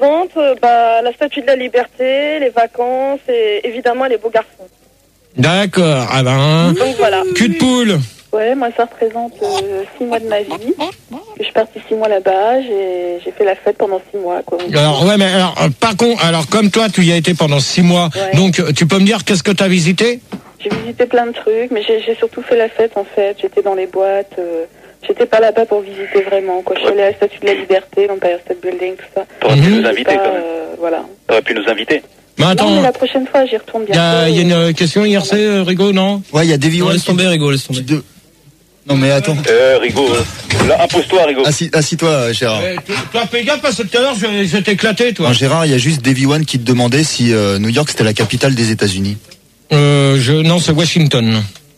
représente la Statue de la Liberté, les vacances et évidemment les beaux garçons. D'accord, ah ben. Donc voilà. Cul de poule. Ouais, moi ça représente 6 mois de ma vie. Je suis partie 6 mois là-bas, j'ai fait la fête pendant 6 mois. Quoi. Alors ouais, mais alors par contre, alors comme toi, tu y as été pendant 6 mois, ouais. Donc tu peux me dire qu'est-ce que tu as visité? J'ai visité plein de trucs, mais j'ai surtout fait la fête en fait. J'étais dans les boîtes. J'étais pas là-bas pour visiter vraiment. Quoi. Je suis allée à la Statue de la Liberté, l'Empire State Building, tout ça. T'aurais pu nous inviter quand même. Voilà. T'aurais pu nous inviter. Mais attends, non, mais la prochaine fois, j'y retourne bientôt. il y a une question IRC, Rigo, non? Ouais, il y a Davy One. Laisse tomber, Rigo, laisse tomber. Non mais attends. Rigo, là, impose-toi, Rigo. Assis-toi, Gérard. Toi, fais gaffe parce que tout à l'heure, je vais t'éclater, toi. Non, Gérard, il y a juste Davy One qui te demandait si New York c'était la capitale des États-Unis. Non, c'est Washington.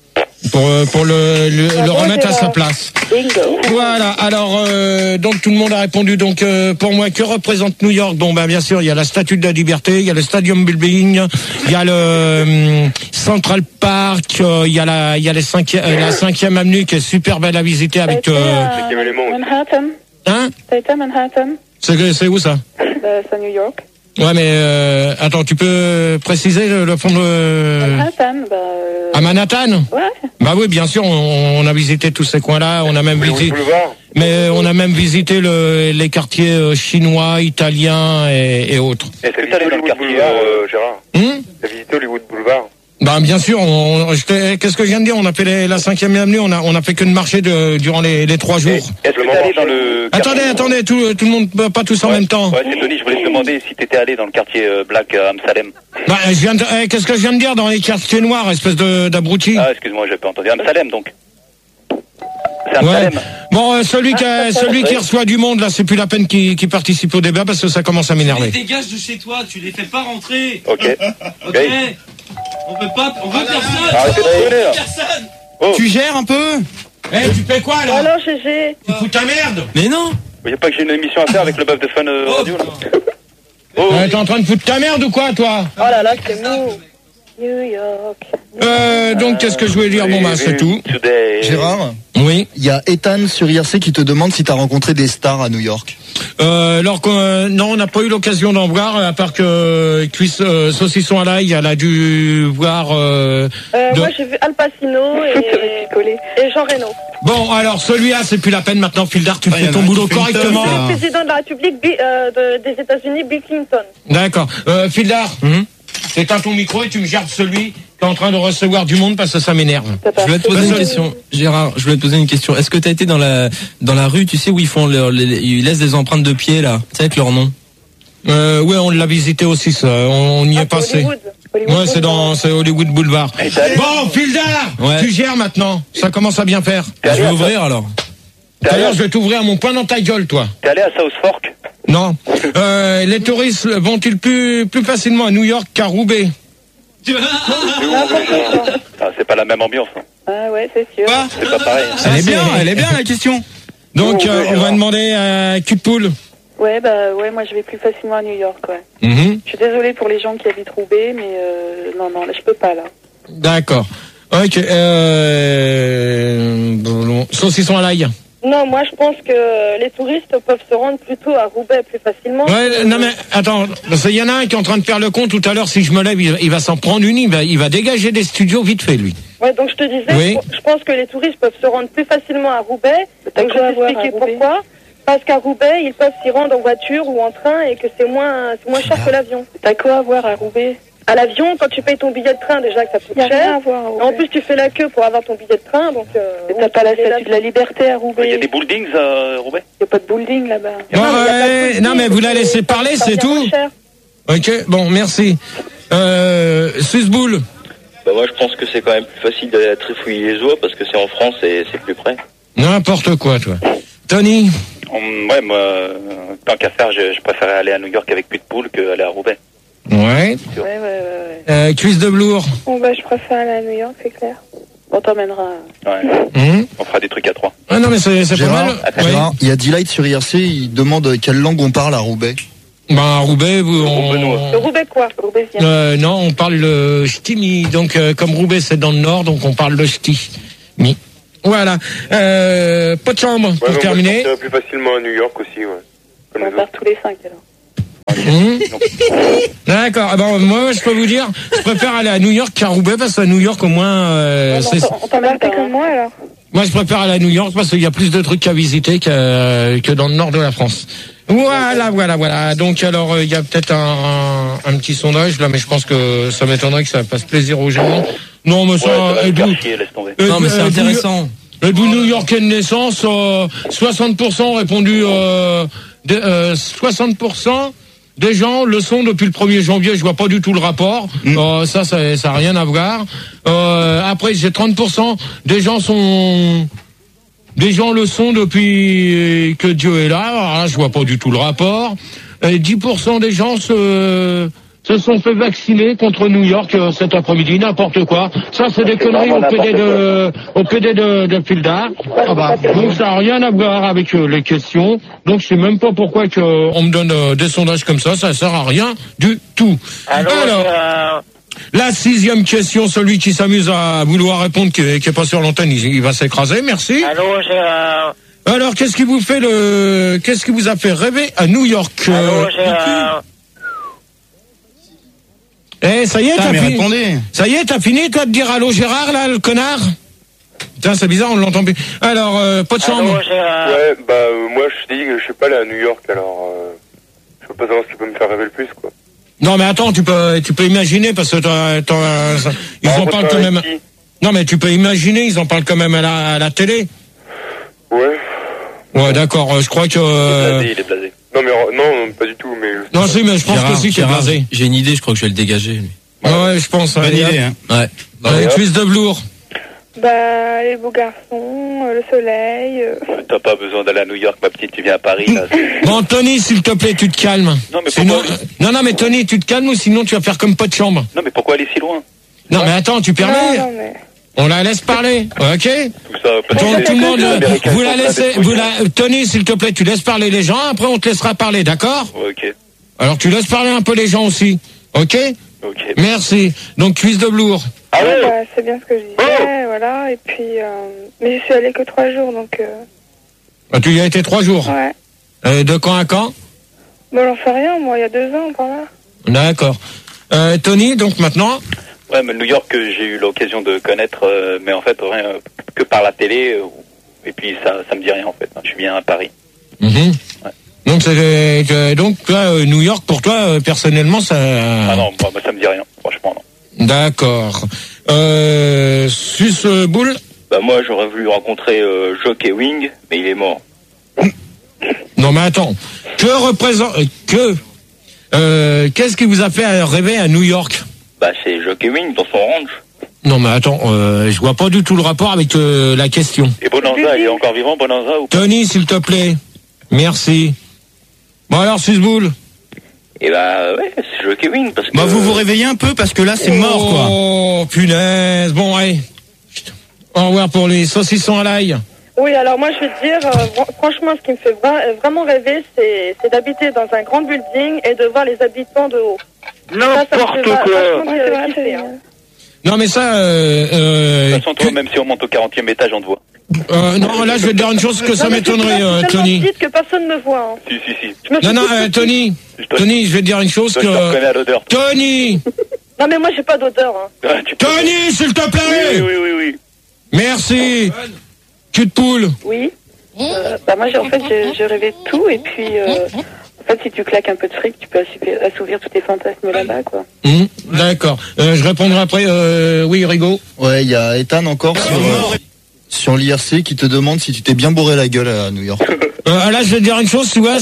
Pour le remettre à sa place. Bingo. Voilà. Alors donc tout le monde a répondu. Donc pour moi, que représente New York? Bon, bien sûr, il y a la Statue de la Liberté, il y a le Stadium Building, il y a le Central Park, il y a la 5e avenue qui est super belle à visiter avec. Manhattan. Hein? T'as été à Manhattan? C'est où ça? C'est à New York. Ouais, mais attends, tu peux préciser le fond de Manhattan, à Manhattan? Ouais. Bah oui, bien sûr, on a visité tous ces coins-là, on a même visité, mais on a même visité les quartiers chinois, italiens et autres. Est-ce que t'es allé dans le quartier, Gérard? T'as visité Hollywood Boulevard? Bah bien sûr, qu'est-ce que je viens de dire? On a fait la 5e avenue, on a fait que de marcher durant les 3 jours. Est-ce que t'es allé dans le Attendez, tout le monde, pas tous en même temps. Ouais, c'est Tony, je voulais te demander si t'étais allé dans le quartier Black Amsterdam. Bah, qu'est-ce que je viens de dire dans les quartiers noirs, espèce d'abruti? Ah, excuse-moi, j'ai pas entendu. Amsterdam, donc. C'est Amsterdam. Ouais. Bon, celui qui reçoit du monde, là, c'est plus la peine qu'il participe au débat parce que ça commence à m'énerver. Tu les dégages de chez toi, tu les fais pas rentrer. Ok. Ok. On veut personne. Arrêtez de rigoler, là. Personne. Oh. Tu gères un peu? Tu fais quoi, là? Alors, GG. Tu fous ta merde? Mais non. Il n'y a pas que j'ai une émission à faire avec le bœuf de Fun Radio, là. Oh. T'es en train de foutre ta merde ou quoi, toi? Oh là là, c'est mou. New York. Donc, qu'est-ce que je voulais dire? Bon, bah, c'est tout. Gérard, Oui. il y a Ethan sur IRC qui te demande si t'as rencontré des stars à New York. Alors non, on n'a pas eu l'occasion d'en voir, à part que Cuisse Saucisson à l'ail, elle a dû voir. Moi, j'ai vu Al Pacino et Jean Reno. Bon, alors celui-là, c'est plus la peine maintenant, Fildar, tu fais ton boulot correctement. Le président de la République des États-Unis, Bill Clinton. D'accord. Fildar, éteins ton micro et tu me gères celui qui est en train de recevoir du monde parce que ça m'énerve. Je voulais te poser une question, Gérard. Je voulais te poser une question. Est-ce que t'as été dans la rue, tu sais où ils font ils laissent des empreintes de pied là, tu sais avec leur nom? Ouais, on l'a visité aussi, ça. On y est passé. Ouais, c'est Hollywood Boulevard. Bon, Fildar, tu gères maintenant. Ça commence à bien faire. Je vais ouvrir alors. D'ailleurs, je vais t'ouvrir mon poing dans ta gueule, toi. T'es allé à South Fork? Non. Les touristes vont-ils plus facilement à New York qu'à Roubaix? Ah, c'est pas la même ambiance. Hein. Ah ouais, c'est sûr. C'est pas pareil. Elle est bien la question. Donc, on va demander à Cul de Poule. Ouais, moi je vais plus facilement à New York, ouais. Je suis désolée pour les gens qui habitent Roubaix, mais non, là, je peux pas, là. D'accord. Ok, saucisson à l'ail. Non, moi je pense que les touristes peuvent se rendre plutôt à Roubaix plus facilement. Ouais, non mais attends, il y en a un qui est en train de faire le compte tout à l'heure. Si je me lève, il va s'en prendre une. Il va dégager des studios vite fait, lui. Ouais, donc je te disais, je pense que les touristes peuvent se rendre plus facilement à Roubaix. Donc je vais t'expliquer pourquoi. Parce qu'à Roubaix, ils peuvent s'y rendre en voiture ou en train et que c'est moins cher que l'avion. T'as quoi à voir à Roubaix? À l'avion, quand tu payes ton billet de train, déjà que ça coûte cher. En plus, tu fais la queue pour avoir ton billet de train, donc. T'as pas la Statue de la Liberté à Roubaix? Il y a des buildings à Roubaix? Il n'y a pas de building là-bas. Non, mais vous la laissez parler, c'est tout. Ok, bon, merci. Susboule. Bah moi, je pense que c'est quand même plus facile d'aller à Trifouille-les-Oies parce que c'est en France et c'est plus près. N'importe quoi, toi. Tony. Ouais, moi, tant qu'à faire, je préférais aller à New York avec Cul de Poule qu'aller à Roubaix. Ouais. Cuisse de Blour. Bon, je préfère aller à New York, c'est clair. On t'emmènera. Ouais. On fera des trucs à 3. Ah non, mais c'est pas mal. Gérard, il y a Delight sur IRC, il demande quelle langue on parle à Roubaix. À Roubaix, Le Roubaix quoi? Non, on parle le ch'timi. Donc, comme Roubaix, c'est dans le nord, donc on parle le ch'ti. Voilà. Pas de chambre pour terminer. Plus facilement à New York aussi, ouais. On part tous les 5 alors. D'accord. Ah ben, moi, je peux vous dire, je préfère aller à New York qu'à Roubaix parce qu'à New York, au moins, On t'en a comme moi, alors. moi, je préfère aller à New York parce qu'il y a plus de trucs à visiter que dans le nord de la France. Voilà. Donc, alors, il y a peut-être un petit sondage, là, mais je pense que ça m'étonnerait que ça fasse plaisir aux gens. Non, mais ça, non, mais c'est intéressant. Êtes-vous New-Yorkais de naissance, 60% ont répondu, 60% des gens le sont depuis le 1er janvier, je vois pas du tout le rapport. Ça a rien à voir. Après, j'ai 30% des gens le sont depuis que Dieu est là. Alors là, je vois pas du tout le rapport. Et 10% des gens se sont fait vacciner contre New York cet après-midi, n'importe quoi. Ça, c'est des conneries au PD de Pildar. Donc ça n'a rien à voir avec les questions. Donc je sais même pas pourquoi on me donne des sondages comme ça sert à rien du tout. Alors, la 6e question, celui qui s'amuse à vouloir répondre, qui est pas sur l'antenne, il va s'écraser, merci. Allô, Gérard. Alors, qu'est-ce qui vous a fait rêver à New York? Allô, Gérard. Ça y est, t'as fini, toi, de dire allô, Gérard, là, le connard? Putain, c'est bizarre, on l'entend plus. Alors, pas de chambre. Allô, Gérard. Ouais, moi, je te dis que je suis pas allé à New York, alors, je peux pas savoir ce qui peut me faire rêver le plus, quoi. Non, mais attends, tu peux imaginer, parce que ils en parlent quand même. Non, mais tu peux imaginer, ils en parlent quand même à la télé. Ouais. Ouais, d'accord, je crois que... Il est blasé. Non, pas du tout, mais... Non, si, mais je pense que si, qu'il est blasé. J'ai une idée, je crois que je vais le dégager, lui. Ouais, je pense. Bonne idée, hein. Ouais. Allez, cuisse de velours. Les beaux garçons, le soleil. T'as pas besoin d'aller à New York, ma petite, tu viens à Paris, là. Bon, Tony, s'il te plaît, tu te calmes. Non, mais sinon... Non, mais Tony, tu te calmes ou sinon tu vas faire comme pas de chambre. Non, mais pourquoi aller si loin? Non, mais attends, tu permets? Non, mais... On la laisse parler, ok? Donc, tout le monde, vous la laissez, Tony, s'il te plaît, tu laisses parler les gens, après on te laissera parler, d'accord? Ok. Alors tu laisses parler un peu les gens aussi, ok? Ok. Merci. Donc cuisse de velours. C'est bien ce que je disais, voilà, et puis... Mais je suis allée que 3 jours, donc... Tu y as été 3 jours? Ouais. De quand à quand? Bon, j'en sais rien, moi, il y a 2 ans, par là. D'accord. Tony, donc maintenant? Ouais, mais New York, j'ai eu l'occasion de connaître, mais en fait, rien que par la télé, et puis ça me dit rien, en fait. Je suis bien à Paris. Ouais. Donc, toi, New York, pour toi, personnellement, ça... Ah non, moi, ça me dit rien, franchement, non. D'accord. Suce Boule? Moi, j'aurais voulu rencontrer Jockey Wing, mais il est mort. Non, mais attends. Qu'est-ce qui vous a fait rêver à New York? C'est Jockey Wing dans son ranch. Non, mais attends, je vois pas du tout le rapport avec la question. Et Bonanza, il est encore vivant, Bonanza, ou pas? Tony, s'il te plaît. Merci. Bon, alors, Susboul? Et ouais, c'est Jockey Wing, parce que... vous vous réveillez un peu, parce que là, c'est mort, quoi. Oh, punaise. Bon, allez. Au revoir pour les saucissons à l'ail. Oui, alors moi, je vais te dire, franchement, ce qui me fait vraiment rêver, c'est d'habiter dans un grand building et de voir les habitants de haut. N'importe quoi. Non, mais ça... de toute façon, toi, même si on monte au 40e étage, on te voit. Non, là, je vais te dire une chose que ça m'étonnerait, Tony. Dites que personne ne me voit. Hein. Si. Non, Tony, je vais te dire une chose que... Je te reconnais à l'odeur. Tony. Non, mais moi, j'ai pas d'odeur. Hein. Tony, s'il te plaît. Oui. Merci. Cul de poule. Oui. Moi, j'ai rêvé de tout, et puis... En fait, si tu claques un peu de fric, tu peux assouvir tous tes fantasmes là-bas, quoi. D'accord. Je répondrai après. Oui, Rigaud. Ouais, il y a Ethan encore sur l'IRC qui te demande si tu t'es bien bourré la gueule à New York. Là, je vais te dire une chose, tu vois,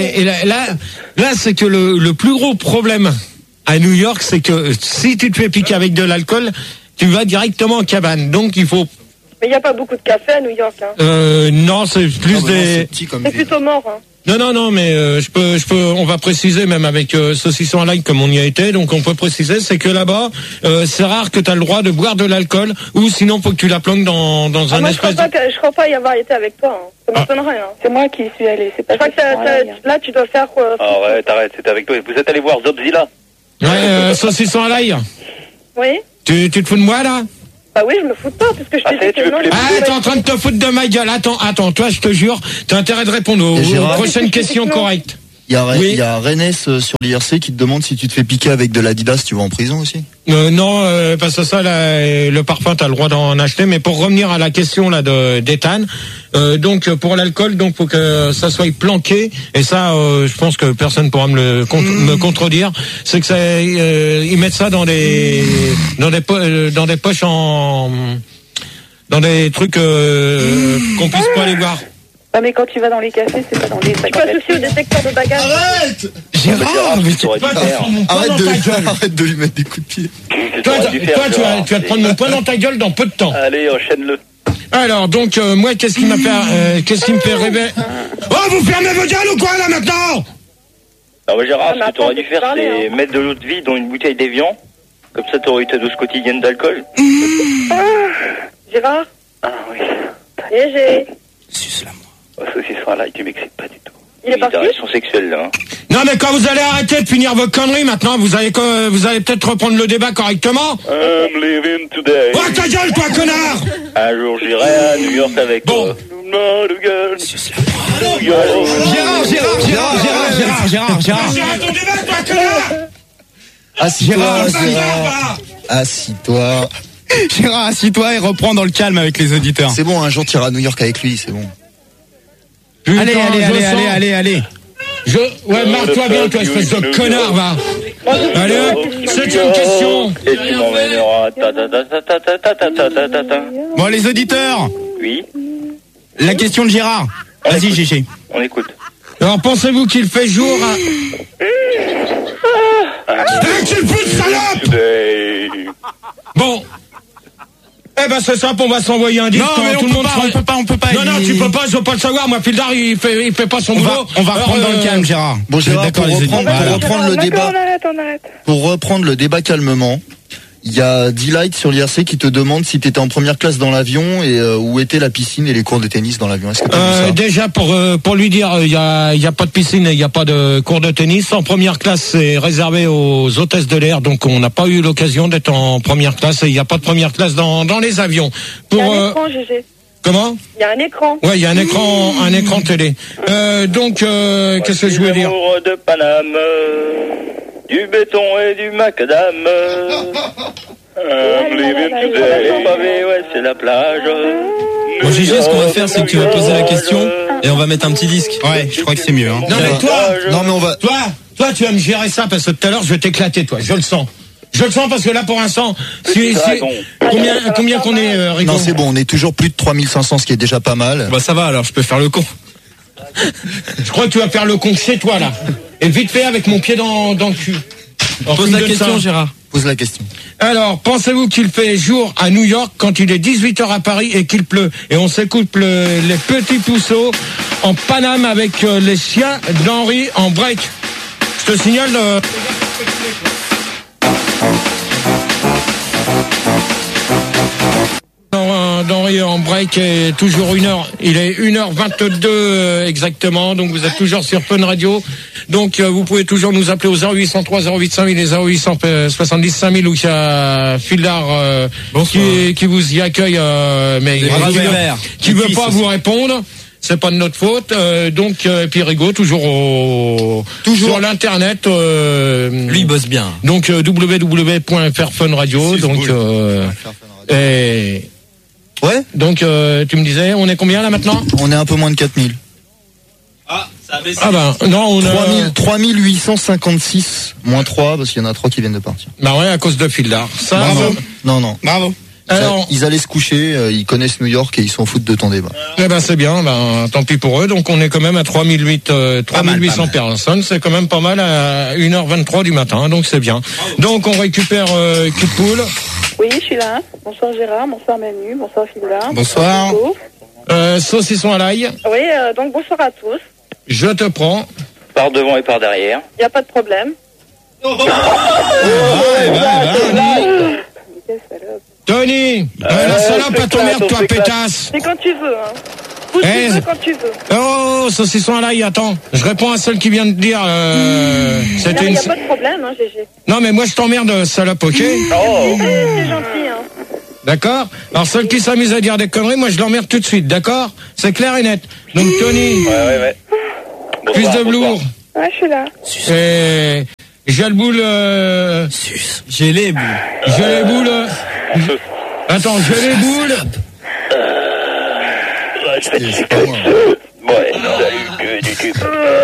là, c'est que le plus gros problème à New York, c'est que si tu te fais piquer avec de l'alcool, tu vas directement en cabane. Donc, il faut... Mais il n'y a pas beaucoup de café à New York, hein. Non, c'est plus des... C'est plutôt mort, hein. Non, mais on va préciser même avec saucisson à l'ail comme on y a été, donc on peut préciser, c'est que là-bas, c'est rare que tu as le droit de boire de l'alcool, ou sinon faut que tu la planques dans un moi, espèce... Je crois pas y avoir été avec toi, hein. Ça m'étonnerait, hein. C'est moi qui suis allée, c'est pas... Je crois que là, tu dois faire... arrête, c'était avec toi. Vous êtes allé voir Zobzilla? Ouais, saucisson à l'ail. Oui. Tu te fous de moi, là? Bah oui, je me fous de toi, parce que je t'ai dit que non... t'es en train de te foutre de ma gueule. Attends, toi, je te jure, t'as intérêt de répondre aux prochaines questions correctes. Il y a Rennes sur l'IRC qui te demande si tu te fais piquer avec de l'Adidas, tu vas en prison aussi. Non, parce que ça, le parfum, t'as le droit d'en acheter. Mais pour revenir à la question là d'Ethan, donc pour l'alcool, donc faut que ça soit planqué. Et ça, je pense que personne pourra me contredire. C'est que ça, ils mettent ça dans des poches dans des trucs qu'on puisse pas aller voir. Ah, mais quand tu vas dans les cafés, c'est pas dans les sacs. Tu passes aussi au détecteur de bagages. Arrête Gérard, mais arrête de lui mettre des coups de pied. Toi, tu vas te prendre mon poing dans ta gueule dans peu de temps. Allez, enchaîne-le. Alors, donc, moi, qu'est-ce qui me fait rêver? Oh, vous fermez vos gueules ou quoi, là, maintenant? Ah ouais, Gérard, ce que t'aurais dû faire, c'est mettre de l'eau de vie dans une bouteille d'Évian. Comme ça, t'aurais eu ta dose quotidienne d'alcool. Gérard? Ah oui. Léger. Suce-la-moi. Oh, saucisson là, tu m'excites pas du tout. Il est parti? Des relations sexuelles, là. Hein. Non, mais quand vous allez arrêter de finir vos conneries, maintenant, vous allez peut-être reprendre le débat correctement. I'm living today. Oh, ta gueule, toi, connard! Un jour, j'irai à New York avec toi. Gérard, toi, connard! Assis-toi. Gérard, assis-toi et reprends dans le calme avec les auditeurs. C'est bon, un jour t'iras à New York avec lui, c'est bon. Putain, Allez. Ouais, marre-toi bien, toi, espèce de connard, va. Allez, c'est une question. Et tu m'emmèneras. Bon, les auditeurs. Oui, La question de Gérard. Vas-y, Gégé. on écoute. Alors, pensez-vous qu'il fait jour à... Quel peu de salope! Bon. Eh ben, c'est simple, on va s'envoyer un disque. Non, mais on peut pas. Non, tu peux pas, je veux pas le savoir. Moi, Fildar, il fait pas son boulot. On va reprendre dans le calme, Gérard. Bon, Gérard, pour reprendre le débat calmement, il y a D-Light sur l'IRC qui te demande si t'étais en première classe dans l'avion et où était la piscine et les cours de tennis dans l'avion. Est-ce que t'as vu ça? Déjà, pour lui dire, il y a pas de piscine et il y a pas de cours de tennis. En première classe, c'est réservé aux hôtesses de l'air, donc on n'a pas eu l'occasion d'être en première classe et il y a pas de première classe dans les avions. Il y a un écran, Gégé. Comment? Il y a un écran. Ouais, il y a un écran télé. Donc, qu'est-ce que je voulais dire? L'amour de Paname, du béton et du macadam. Ouais, c'est la plage. Bon, Gégé, ce qu'on va faire, c'est que tu vas poser la question et on va mettre un petit disque. Ouais, je crois que c'est mieux. Hein. Non, mais toi, tu vas me gérer ça parce que tout à l'heure, je vais t'éclater, toi. Je le sens. Parce que là, pour l'instant, combien qu'on est, Rico? Non, c'est bon, on est toujours plus de 3500, ce qui est déjà pas mal. Bah, ça va, alors, je peux faire le con. Je crois que tu vas faire le con chez toi, là. Et vite fait avec mon pied dans le cul. Alors, pose la question, Gérard. Pose la question. Alors, pensez-vous qu'il fait jour à New York quand il est 18h à Paris et qu'il pleut? Et on s'écoute les petits pousseaux en Paname avec les chiens d'Henri en break. Je te signale... D'Henri en break est toujours 1h. Il est 1h22 exactement. Donc vous êtes toujours sur Fun Radio. Donc vous pouvez toujours nous appeler au 0803 08 5000 et 0870 5000 où il y a Fildar qui vous y accueille mais qui veut pas vous répondre. C'est pas de notre faute. Donc et puis Rigo toujours sur l'internet. Lui il bosse bien. Donc www.fairfunradio. Donc ouais. Donc tu me disais, on est combien là maintenant? On est un peu moins de 4000. Ah, ça a baissé. Ah ben non, on a 3856 moins 3 parce qu'il y en a 3 qui viennent de partir. Bah ouais, à cause de Fildar. Ça. Non. Bravo. Alors, ils allaient se coucher, ils connaissent New York et ils s'en foutent de ton débat. Eh ben c'est bien, tant pis pour eux. Donc on est quand même à 3800 personnes, c'est quand même pas mal à 1h23 du matin, donc c'est bien. Donc on récupère Kidpool. Oui, je suis là. Bonsoir Gérard, bonsoir Manu, bonsoir Fildar. Bonsoir. Saucisson à l'ail. Oui, donc bonsoir à tous. Je te prends. Par devant et par derrière. Il n'y a pas de problème. Tony, la salope à ton merde, toi, pétasse. C'est quand tu veux, hein. Où tu veux, quand tu veux. Oh, saucisson à l'ail, attends. Je réponds à celle qui vient de dire. C'était il n'y a pas de problème, hein, Gégé. Non, mais moi, je t'emmerde, salope, ok? C'est gentil, hein. D'accord? Alors, celle qui s'amuse à dire des conneries, moi, je l'emmerde tout de suite, d'accord? C'est clair et net. Donc, Tony. Ouais. Fils de Blour. Ouais, je suis là. Et j'ai le boule. J'ai les boules. J'ai les boules. Attends, j'ai les boules. C'est pas moi. Ouais, salut, que du cul.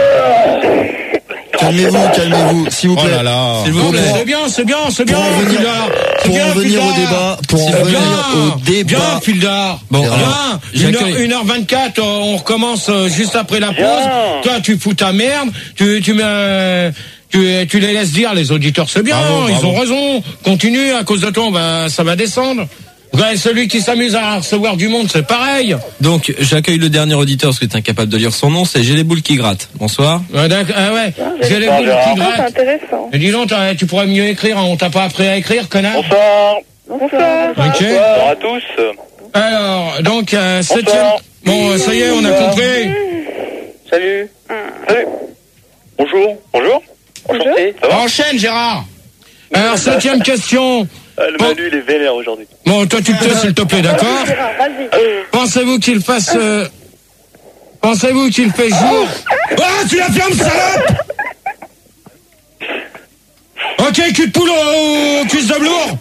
Calmez-vous, s'il vous plaît. Oh là là. S'il vous plaît. C'est bien. Pour en venir au débat. Bien, Fildar. Bon, bien. 1h24, on recommence juste après la pause. Toi, tu fous ta merde. Tu les laisses dire, les auditeurs, c'est bien. Bravo. Ils ont raison. Continue, à cause de toi, ça va descendre. Ouais, celui qui s'amuse à recevoir du monde, c'est pareil. Donc, j'accueille le dernier auditeur parce que tu es incapable de lire son nom, c'est J'ai les boules qui grattent. Bonsoir. Ouais, d'accord. Ouais. J'ai les boules qui C'est grattent. intéressant. Et dis donc, tu pourrais mieux écrire, on t'a pas appris à écrire, connard. Bonsoir. Bonsoir. Ok. Bonsoir à tous. Alors, donc, septième. Bon, ça y est, on a compris. Salut. Salut. Bonjour. Enchanté. Ça va? Enchaîne, Gérard. Alors, septième question. Le Manu, il est vénère aujourd'hui. Bon, toi, tu te tais, s'il te plaît, d'accord? Pensez-vous qu'il fait jour? Oh, tu la fermes, salope! Ok, cul de poule au cuisse de velours.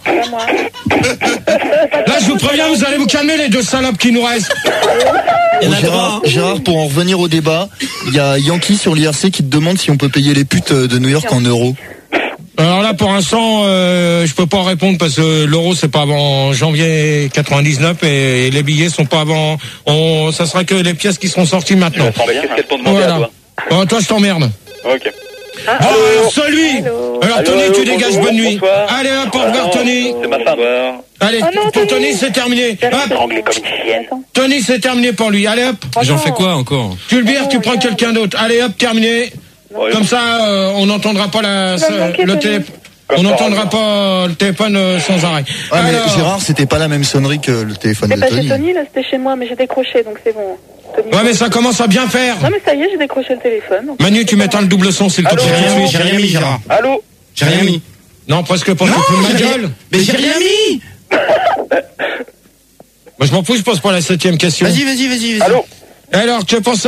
Là, je vous préviens, vous allez vous calmer, les deux salopes qui nous restent. Gérard, pour en revenir au débat, il y a Yankee sur l'IRC qui te demande si on peut payer les putes de New York en euros. Alors là, pour l'instant, je peux pas répondre parce que l'euro c'est pas avant janvier 99 et les billets sont pas avant. Ça sera que les pièces qui seront sorties maintenant. Qu'est-ce qu'elles t'ont demandé à toi? Bon, toi, je t'emmerde. Ok. Alors, celui. Alors, Tony, tu dégages, bonne nuit. Bonsoir. Allez, hop, au revoir, Tony. C'est ma femme. Allez, pour Tony, c'est terminé. Hop, Tony, c'est terminé pour lui. Allez, hop. J'en fais quoi encore? Tu le vires, tu prends quelqu'un d'autre. Allez, hop, terminé. Comme ça, on n'entendra pas le téléphone. On n'entendra pas le téléphone sans arrêt. Ah, mais alors, Gérard, c'était pas la même sonnerie que le téléphone de C'est pas Tony. chez Tony, là, c'était chez moi, mais j'ai décroché, donc c'est bon. Tony. ouais, mais ça commence à bien faire. Non, mais ça y est, j'ai décroché le téléphone. donc- Manu, tu m'étends le double son, s'il te plaît. J'ai rien mis, Gérard. Allô? J'ai rien mis. Non, presque pas. Tu fous de ma gueule. Mais j'ai rien mis. Moi, je m'en fous, je pose pas la septième question. Vas-y. Allô? Alors, tu penses...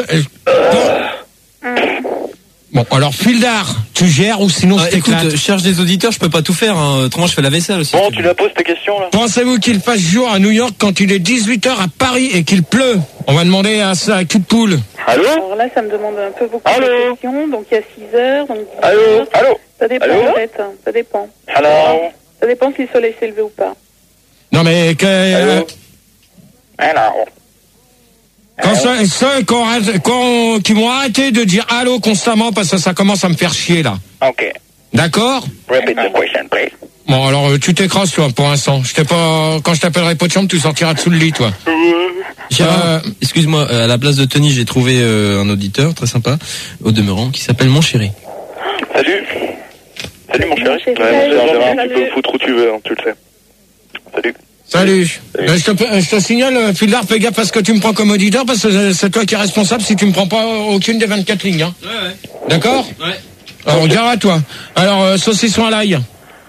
Bon, alors, Fildar, tu gères ou sinon je Écoute, t'éclate. je cherche des auditeurs, je peux pas tout faire, hein. Autrement je fais la vaisselle aussi. Bon, tu la poses ta question là? Pensez-vous qu'il fasse jour à New York quand il est 18h à Paris et qu'il pleut? On va demander à ça, à cul de poule. Allô? Alors là, ça me demande un peu beaucoup Allô? de questions. Donc il y a 6 heures, donc 10 Allô? heures. Allô? Ça dépend Allô? en fait, ça dépend. Alors? Ça dépend si le soleil s'est levé ou pas. Non, mais Allô? Alors? quand ceux qui vont arrêter de dire allô constamment parce que ça commence à me faire chier là. Ok. D'accord? Repeat the question, please. Bon, alors tu t'écrases toi pour l'instant. Quand je t'appellerai pas de chambre, tu sortiras dessous le lit toi. Gérard, excuse-moi, à la place de Tony, j'ai trouvé un auditeur très sympa, au demeurant, qui s'appelle Mon Chéri. Salut. Salut mon chéri. Chéri. Ouais, Gérard, Salut. tu peux me foutre où tu veux, hein, tu le sais. Salut. Salut. Je te signale, Fildar, fais gaffe à ce que tu me prends comme auditeur parce que c'est toi qui es responsable si tu me prends pas aucune des 24 lignes. Hein. Ouais. D'accord? Ouais. Alors, gare à toi. Alors, saucisson à l'ail.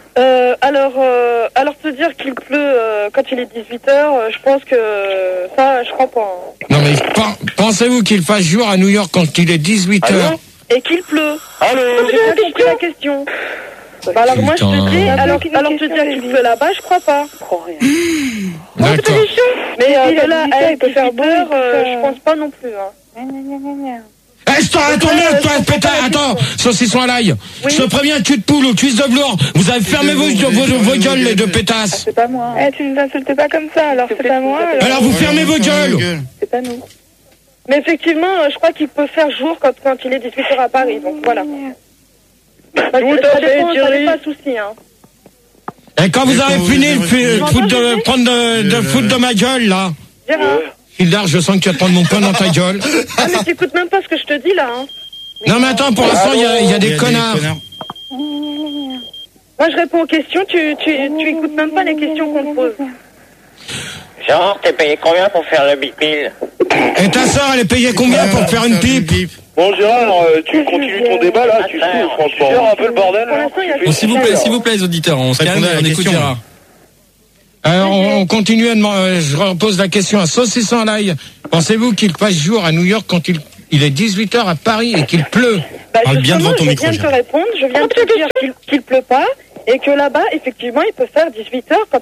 Alors te dire qu'il pleut quand il est 18h, je pense que ça, je crois pas. Hein. Non mais pensez-vous qu'il fasse jour à New York quand il est 18h? Allô? Et qu'il pleut. Allô? J'ai pas compris la question. Bah alors moi je te dis, alors te dire qu'il pleut là-bas, je crois pas. Je crois rien. D'accord. Mais de là à il peut faire beau, je pense pas non plus. Hein. Eh, je t'arrête ton merde, toi, pétard, attends, saucisson à l'ail. Oui. Je te préviens, cul de poule ou cuisse de velours. Vous avez fermé vos gueules, les deux pétasses. C'est pas moi. Tu ne t'insultes pas comme ça, alors c'est pas moi. Alors vous fermez vos gueules. C'est pas nous. Mais effectivement, je crois qu'il peut faire jour quand il est 18h à Paris, donc voilà. Ça n'est pas souci, hein. Et quand vous avez fini de foutre de ma gueule, là. Gérard. Hildar, je sens que tu vas prendre mon pain dans ta gueule. Ah mais t'écoutes même pas ce que je te dis là, hein. Non mais attends, pour l'instant, il y a des connards. Moi je réponds aux questions, tu écoutes même pas les questions qu'on te pose. Gérard, t'es payé combien pour faire le bipil? Et ta soeur, elle est payée combien pour faire une pipe? Bon Gérard, tu continues ton débat là, tu saoules franchement. Tu un peu le bordel Pour là. l'instant, il y a Bon, s'il vous plaît, les auditeurs, on se calme et on écoute Gérard. Alors, on continue à demander, je repose la question à saucisson à l'ail. Pensez-vous qu'il fasse jour à New York quand il il est 18h à Paris et qu'il pleut. Parle bien devant ton micro. Je viens de te répondre, je viens de te dire qu'il pleut pas et que là-bas, effectivement, il peut faire 18h quand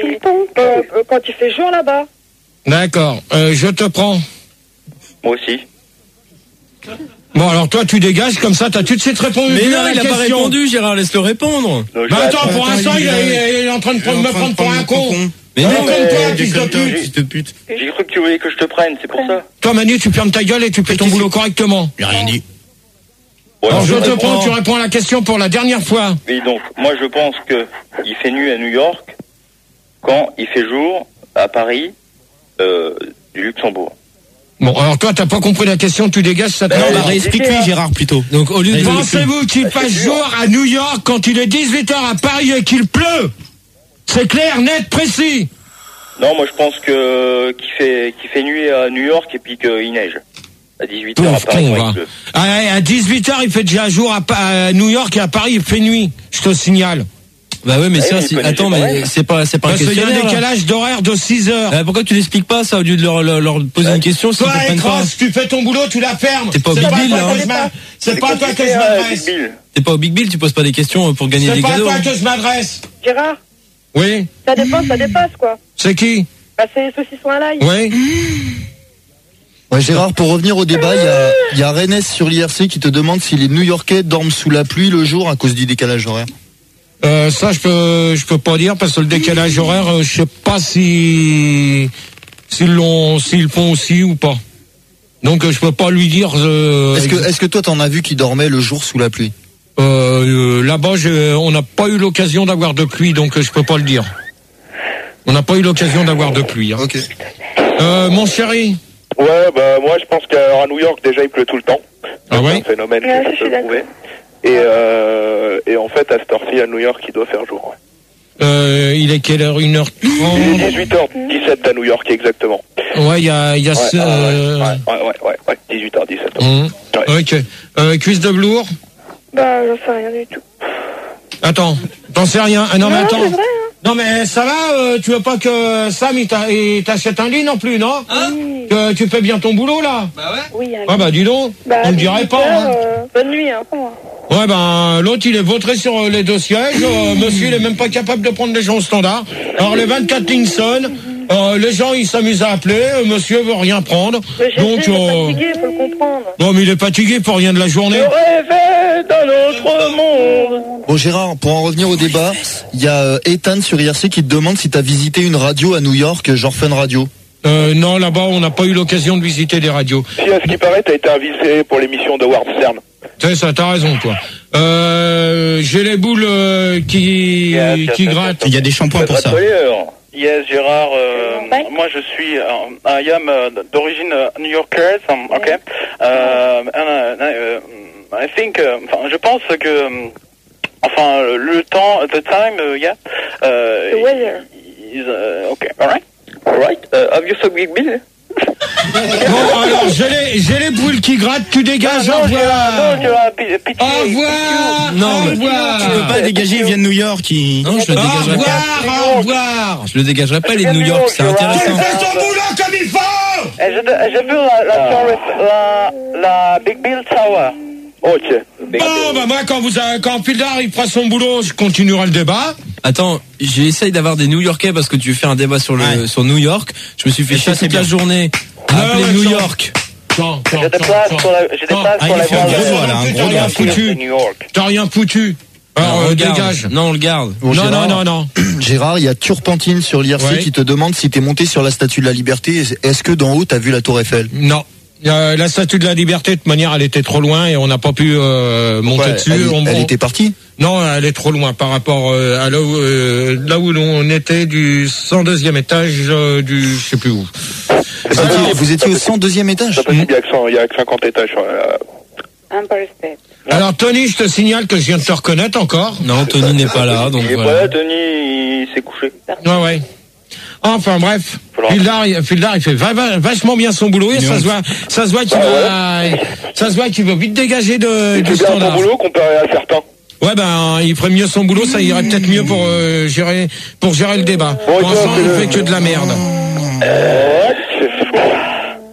il fait jour là-bas. D'accord, je te prends. Moi aussi. Bon, alors toi, tu dégages, comme ça, t'as tout de suite répondu. Mais non, à la il a question. pas répondu, Gérard, laisse-le répondre. Non, Bah attends, pour l'instant, il est en train de me prendre pour un con. Mais non, non, comme toi, fils de pute. J'ai cru que tu voulais que je te prenne, c'est pour ça. Toi, Manu, tu fermes ta gueule et tu fais ton boulot correctement. J'ai rien dit. Alors, je te prends, tu réponds à la question pour la dernière fois. Oui, donc, moi, je pense que il fait nuit à New York quand il fait jour à Paris, du Luxembourg. Bon, alors toi, t'as pas compris la question, tu dégages, ça te Non, bah réexplique-lui, Gérard, plutôt. Donc, au lieu de... Pensez-vous qu'il fasse jour à New York quand il est 18h à Paris et qu'il pleut? C'est clair, net, précis. Non, moi, je pense qu'il fait nuit à New York et puis qu'il neige. À 18h à Paris, il pleut. À 18h, il fait déjà jour à New York et à Paris, il fait nuit. Je te signale. Bah ouais, mais Ah ça, oui, attends, mais c'est pas un Parce qu'il y a questionnaire. un décalage d'horaire de 6 heures. Pourquoi tu l'expliques pas ça au lieu de leur poser une question s'ils Toi, comprennent pas? Cross, tu fais ton boulot, tu la fermes. T'es pas au C'est Big pas Bill, à toi là, que hein. je m'a- C'est pas à toi que je m'adresse. T'es pas au Big Bill, tu poses pas des questions pour gagner C'est des pas à cadeaux. toi que je m'adresse. Gérard, Oui. ça dépasse quoi. C'est qui? Bah, c'est les saucissons à l'ail. Oui. Ouais, Gérard, pour revenir au débat, il y a Rennes sur l'IRC qui te demande si les New-Yorkais dorment sous la pluie le jour à cause du décalage horaire. Ça, je peux pas dire parce que le décalage horaire, je sais pas s'ils le font aussi ou pas. Donc, je peux pas lui dire. Est-ce que toi t'en as vu qui dormait le jour sous la pluie? Là-bas, on n'a pas eu l'occasion d'avoir de pluie, donc je peux pas le dire. On n'a pas eu l'occasion d'avoir de pluie. Hein. Ok. Mon chéri. Ouais, bah moi je pense qu'à New York déjà il pleut tout le temps. Ah ouais? C'est un phénomène Ouais, que je je suis peux prouver. Et en fait à cette heure-ci à New York il doit faire jour. Ouais. Il est quelle heure? 1h30? Il est 18h17 à New York exactement. Ouais, il y a Ouais, 18h17. Ok. Cuisse de velours? Bah, j'en sais rien du tout. Attends, t'en sais rien. Ah, non, mais attends. c'est vrai, hein. Non, mais ça va, tu veux pas que Sam il t'achète un lit non plus, non? Oui. Que tu fais bien ton boulot, là? Bah ouais. Oui, Ah, bah, dis donc. Bah, on ne dirait pas, hein. Bonne nuit, hein, pour moi. Ouais, ben, l'autre, il est vautré sur les deux sièges. Monsieur, il est même pas capable de prendre les gens au standard. Alors, les 24 lignes sonnent. Les gens, ils s'amusent à appeler. Monsieur veut rien prendre. Mais j'ai Donc, été fatigué, faut le comprendre. non, mais il est fatigué pour rien de la journée. Rêver dans notre monde. Bon Gérard, pour en revenir au débat, il y a Ethan sur IRC qui te demande si t'as visité une radio à New York, genre Fun Radio. Non, là-bas, on n'a pas eu l'occasion de visiter des radios. Si à ce qui paraît t'as été invité pour l'émission de Howard Stern. C'est ça, t'as raison, toi. J'ai les boules qui grattent. Il y a des shampoings pour ça. Yes, Gérard. Moi, je suis. I am d'origine new-yorkaise. Okay. I think. Je pense que. Le temps, the time, yeah. The weather. Is, okay, all right. Have you saw Big Bill? Bon, alors, j'ai les boules qui grattent, tu dégages, au revoir. Au revoir. Non, au revoir. Tu peux pas dégager, il vient de New York. Non, je le Au dégagerai pas. revoir, au revoir. Je le dégagerai pas, les de New York, c'est Tu intéressant. fais ton boulot comme il faut. J'ai vu la Big Bill Tower. Ok. Bon, bah moi, quand Pildar il fera son boulot, je continuerai le débat. Attends, j'essaye d'avoir des New-Yorkais parce que tu fais un débat sur New York. Je me suis fait chier toute la journée à appeler New York. J'ai des places pour la T'as rien foutu. T'as rien foutu. Alors, dégage. Non, on le garde. Bon, Gérard, non. Gérard, il y a Turpentine sur l'IRC qui te demande si t'es monté sur la Statue de la Liberté. Est-ce que d'en haut t'as vu la Tour Eiffel? Non. La Statue de la Liberté, de toute manière, elle était trop loin et on n'a pas pu monter dessus. Elle était partie? Non, elle est trop loin par rapport à là où l'on était du 102e étage du je sais plus où. Vous étiez au 102e étage? Il y a que 50 étages. Empire State. Alors Tony, je te signale que je viens de te reconnaître encore. Non, Tony n'est pas là, donc voilà. Ouais, Tony, il s'est couché. Ouais. Enfin bref, Fildar il fait vachement bien son boulot et ça se voit qu'il veut vite dégager du C'est bien standard. son boulot comparé à certains. Ouais, ben il ferait mieux son boulot, ça irait peut-être mieux pour gérer le débat. Pour l'instant, il fait que de la merde.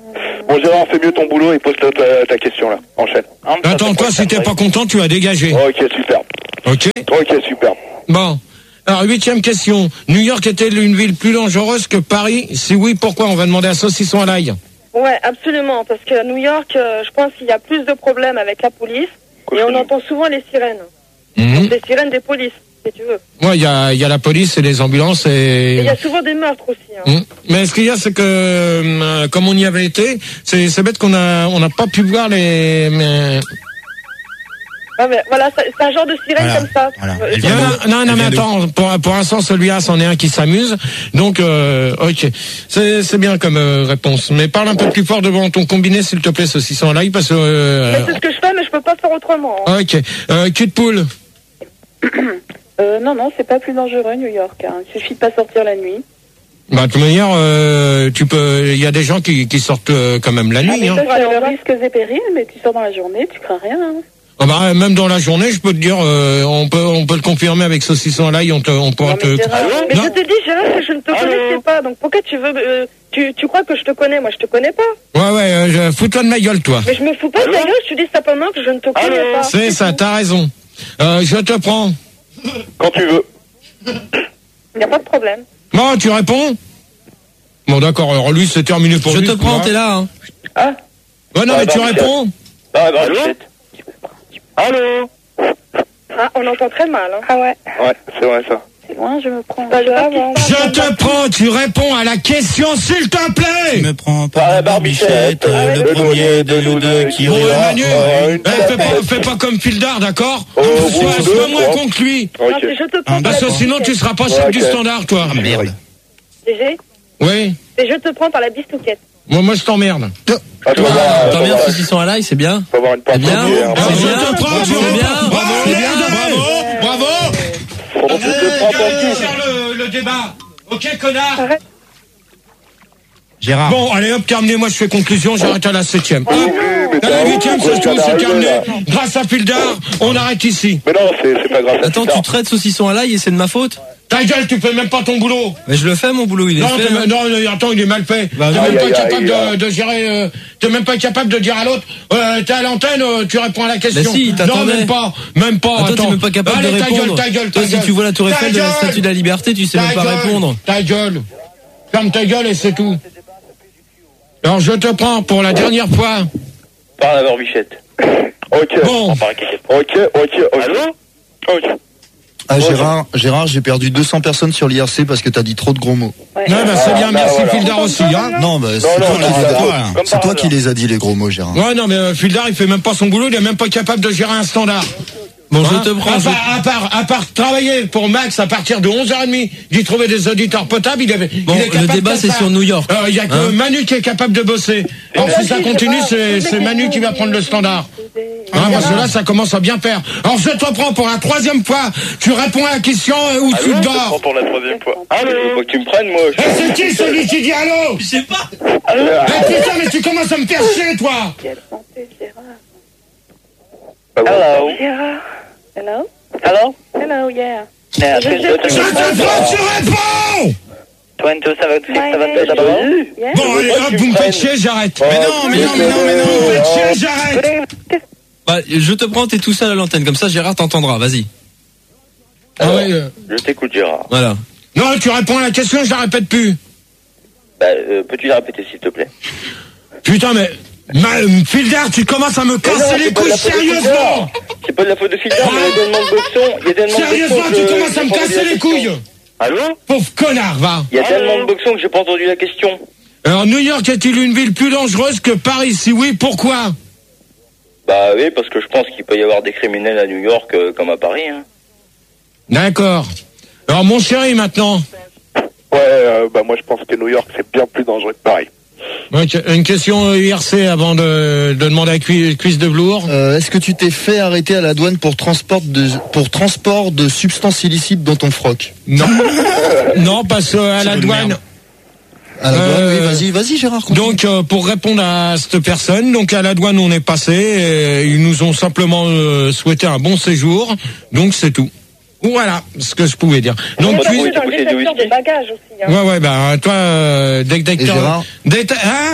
Bon, Gérard, fais mieux ton boulot et pose ta question, là. Enchaîne. Attends, toi, si t'es pas content, tu vas dégager. Ok, super. Ok. Super. Bon. Alors, 8e question. New York est-elle une ville plus dangereuse que Paris? Si oui, pourquoi? On va demander à Saucisson à l'ail. Ouais, absolument. Parce qu'à New York, je pense qu'il y a plus de problèmes avec la police. Et on entend souvent les sirènes. Donc, les sirènes des polices, si tu veux. Ouais, il y a la police et les ambulances et il y a souvent des meurtres aussi. Mais ce qu'il y a, c'est que comme on y avait été, c'est bête qu'on n'a pas pu voir les. Ouais, mais voilà, c'est un genre de sirène comme ça. Voilà. Non, mais attends, pour l'instant, celui-là, c'en est un qui s'amuse. Donc, ok. C'est bien comme réponse. Mais parle un peu plus fort devant ton combiné, s'il te plaît, Saucisson en live, parce que... c'est ce que je fais, mais je peux pas faire autrement. Ok. Cul de poule. Non, c'est pas plus dangereux, New York. Il suffit de pas sortir la nuit. Bah, de toute manière, il y a des gens qui sortent quand même la nuit. Mais ça, c'est le risque et périls, mais tu sors dans la journée, tu crains rien. Ah bah, même dans la journée, je peux te dire, on peut le confirmer avec Saucisson à l'ail, on pourra te... Mais je te dis, Gérard, je ne te connaissais pas, donc pourquoi tu veux... tu crois que je te connais? Moi, je te connais pas. Ouais, fous-toi de ma gueule, toi. Mais je me fous pas de ta gueule, je te dis simplement que je ne te connais pas. C'est ça, t'as raison. Je te prends. Quand tu veux. Il n'y a pas de problème. Bon, tu réponds? Bon, d'accord, alors lui, c'est terminé pour lui. Je te prends, t'es là, hein. Ouais, non, mais tu réponds? Allô? Ah, on entend très mal, hein. Ah ouais. Ouais, c'est vrai, ça. C'est loin, je me prends. Je te prends, tu réponds à la question, s'il te plaît. Je me prends par la barbichette, le premier de nous deux qui Bon, Manu, fais pas comme Fildar, d'accord? Sois moins con que lui. Je te prends. Parce que sinon, tu seras pas chef du standard, toi. Ah, merde. GG? Oui. Et je te prends par la bistouquette. Moi, je t'emmerde. T'emmerdes Saucisson à l'ail, c'est bien. Faut avoir une C'est bien. Je te prends, tu bien. Bravo. Je te prends ton cul. Faire le débat. Ok, connard. Gérard. Bon, allez hop, terminé. Moi, je fais conclusion. J'arrête à la 7e. À la 8e, c'est tout, c'est terminé. Grâce à Fildar, on arrête ici. Mais non, c'est pas grave. Attends, tu traites Saucisson à l'ail et c'est de ma faute? Ta gueule, tu fais même pas ton boulot. Mais je le fais, mon boulot, il est fait. Non, attends, il est mal fait. T'es même pas capable de gérer, t'es même pas capable de dire à l'autre, t'es à l'antenne, tu réponds à la question. Mais si, t'attendais. Non, même pas. Attends, t'es même pas capable de répondre. Ta gueule. Toi, si tu vois la tour Eiffel de la Statue de la Liberté, tu sais même pas répondre. Ta gueule. Ferme ta gueule et c'est tout. Alors, je te prends pour la dernière fois. Par la barbichette. Ok. Bon. Ok. Allô? Ok. Ah, Gérard, j'ai perdu 200 personnes sur l'IRC parce que t'as dit trop de gros mots. Non, c'est bien, merci Fildar aussi, hein. Non, c'est toi qui les as dit, les gros mots, Gérard. Ouais, non, mais Fildar, il fait même pas son boulot, il est même pas capable de gérer un standard. Bon, je te prends. À part travailler pour Max à partir de 11h30, d'y trouver des auditeurs potables, il est le débat, c'est sur New York. Il y a que Manu qui est capable de bosser. Alors, si ça continue, c'est Manu qui va prendre le standard. Parce que là, ça commence à bien faire. Alors, je te prends pour la 3e fois. Tu réponds à la question ou tu dors. Pour la 3e fois. Allô? Faut que tu me prennes, moi. C'est qui celui qui dit allô? Je sais pas. Putain, mais tu commences à me faire chier, toi. Hello? Gérard. Hello? Hello? Hello, yeah. Yeah, Je te prends, tu réponds. 22, Bon, allez, hop, vous me faites chier, j'arrête. Mais non. Vous me faites chier, j'arrête. Bah, je te prends, t'es tout seul à l'antenne, comme ça Gérard t'entendra, vas-y. Ah ouais. Je t'écoute, Gérard. Voilà. Non, tu réponds à la question, je la répète plus. Bah, peux-tu la répéter, s'il te plaît? Putain, mais... Fildar, tu commences à me casser les couilles, sérieusement. C'est pas de la faute de Fildar, mais il y a tellement de boxons. Sérieusement, tu commences à me casser les couilles. Allô? Pauvre connard, va. Il y a tellement de boxons que j'ai pas entendu la question. Alors, New York est-il une ville plus dangereuse que Paris? Si oui, pourquoi? Bah oui, parce que je pense qu'il peut y avoir des criminels à New York comme à Paris. Hein. D'accord. Alors, mon chéri, maintenant. Ouais, moi je pense que New York c'est bien plus dangereux que Paris. Une question IRC avant de demander à Cuisse de Velours. Est-ce que tu t'es fait arrêter à la douane pour transport de substances illicites dans ton froc? Non. Non, parce à la douane... À la douane, oui, vas-y Gérard. Continue. Donc pour répondre à cette personne, donc à la douane on est passé, et ils nous ont simplement souhaité un bon séjour, donc c'est tout. Voilà ce que je pouvais dire. Donc tu es dans le détecteur de bagages aussi. Hein. Ouais, bah toi détecteur. Gérard. Hein?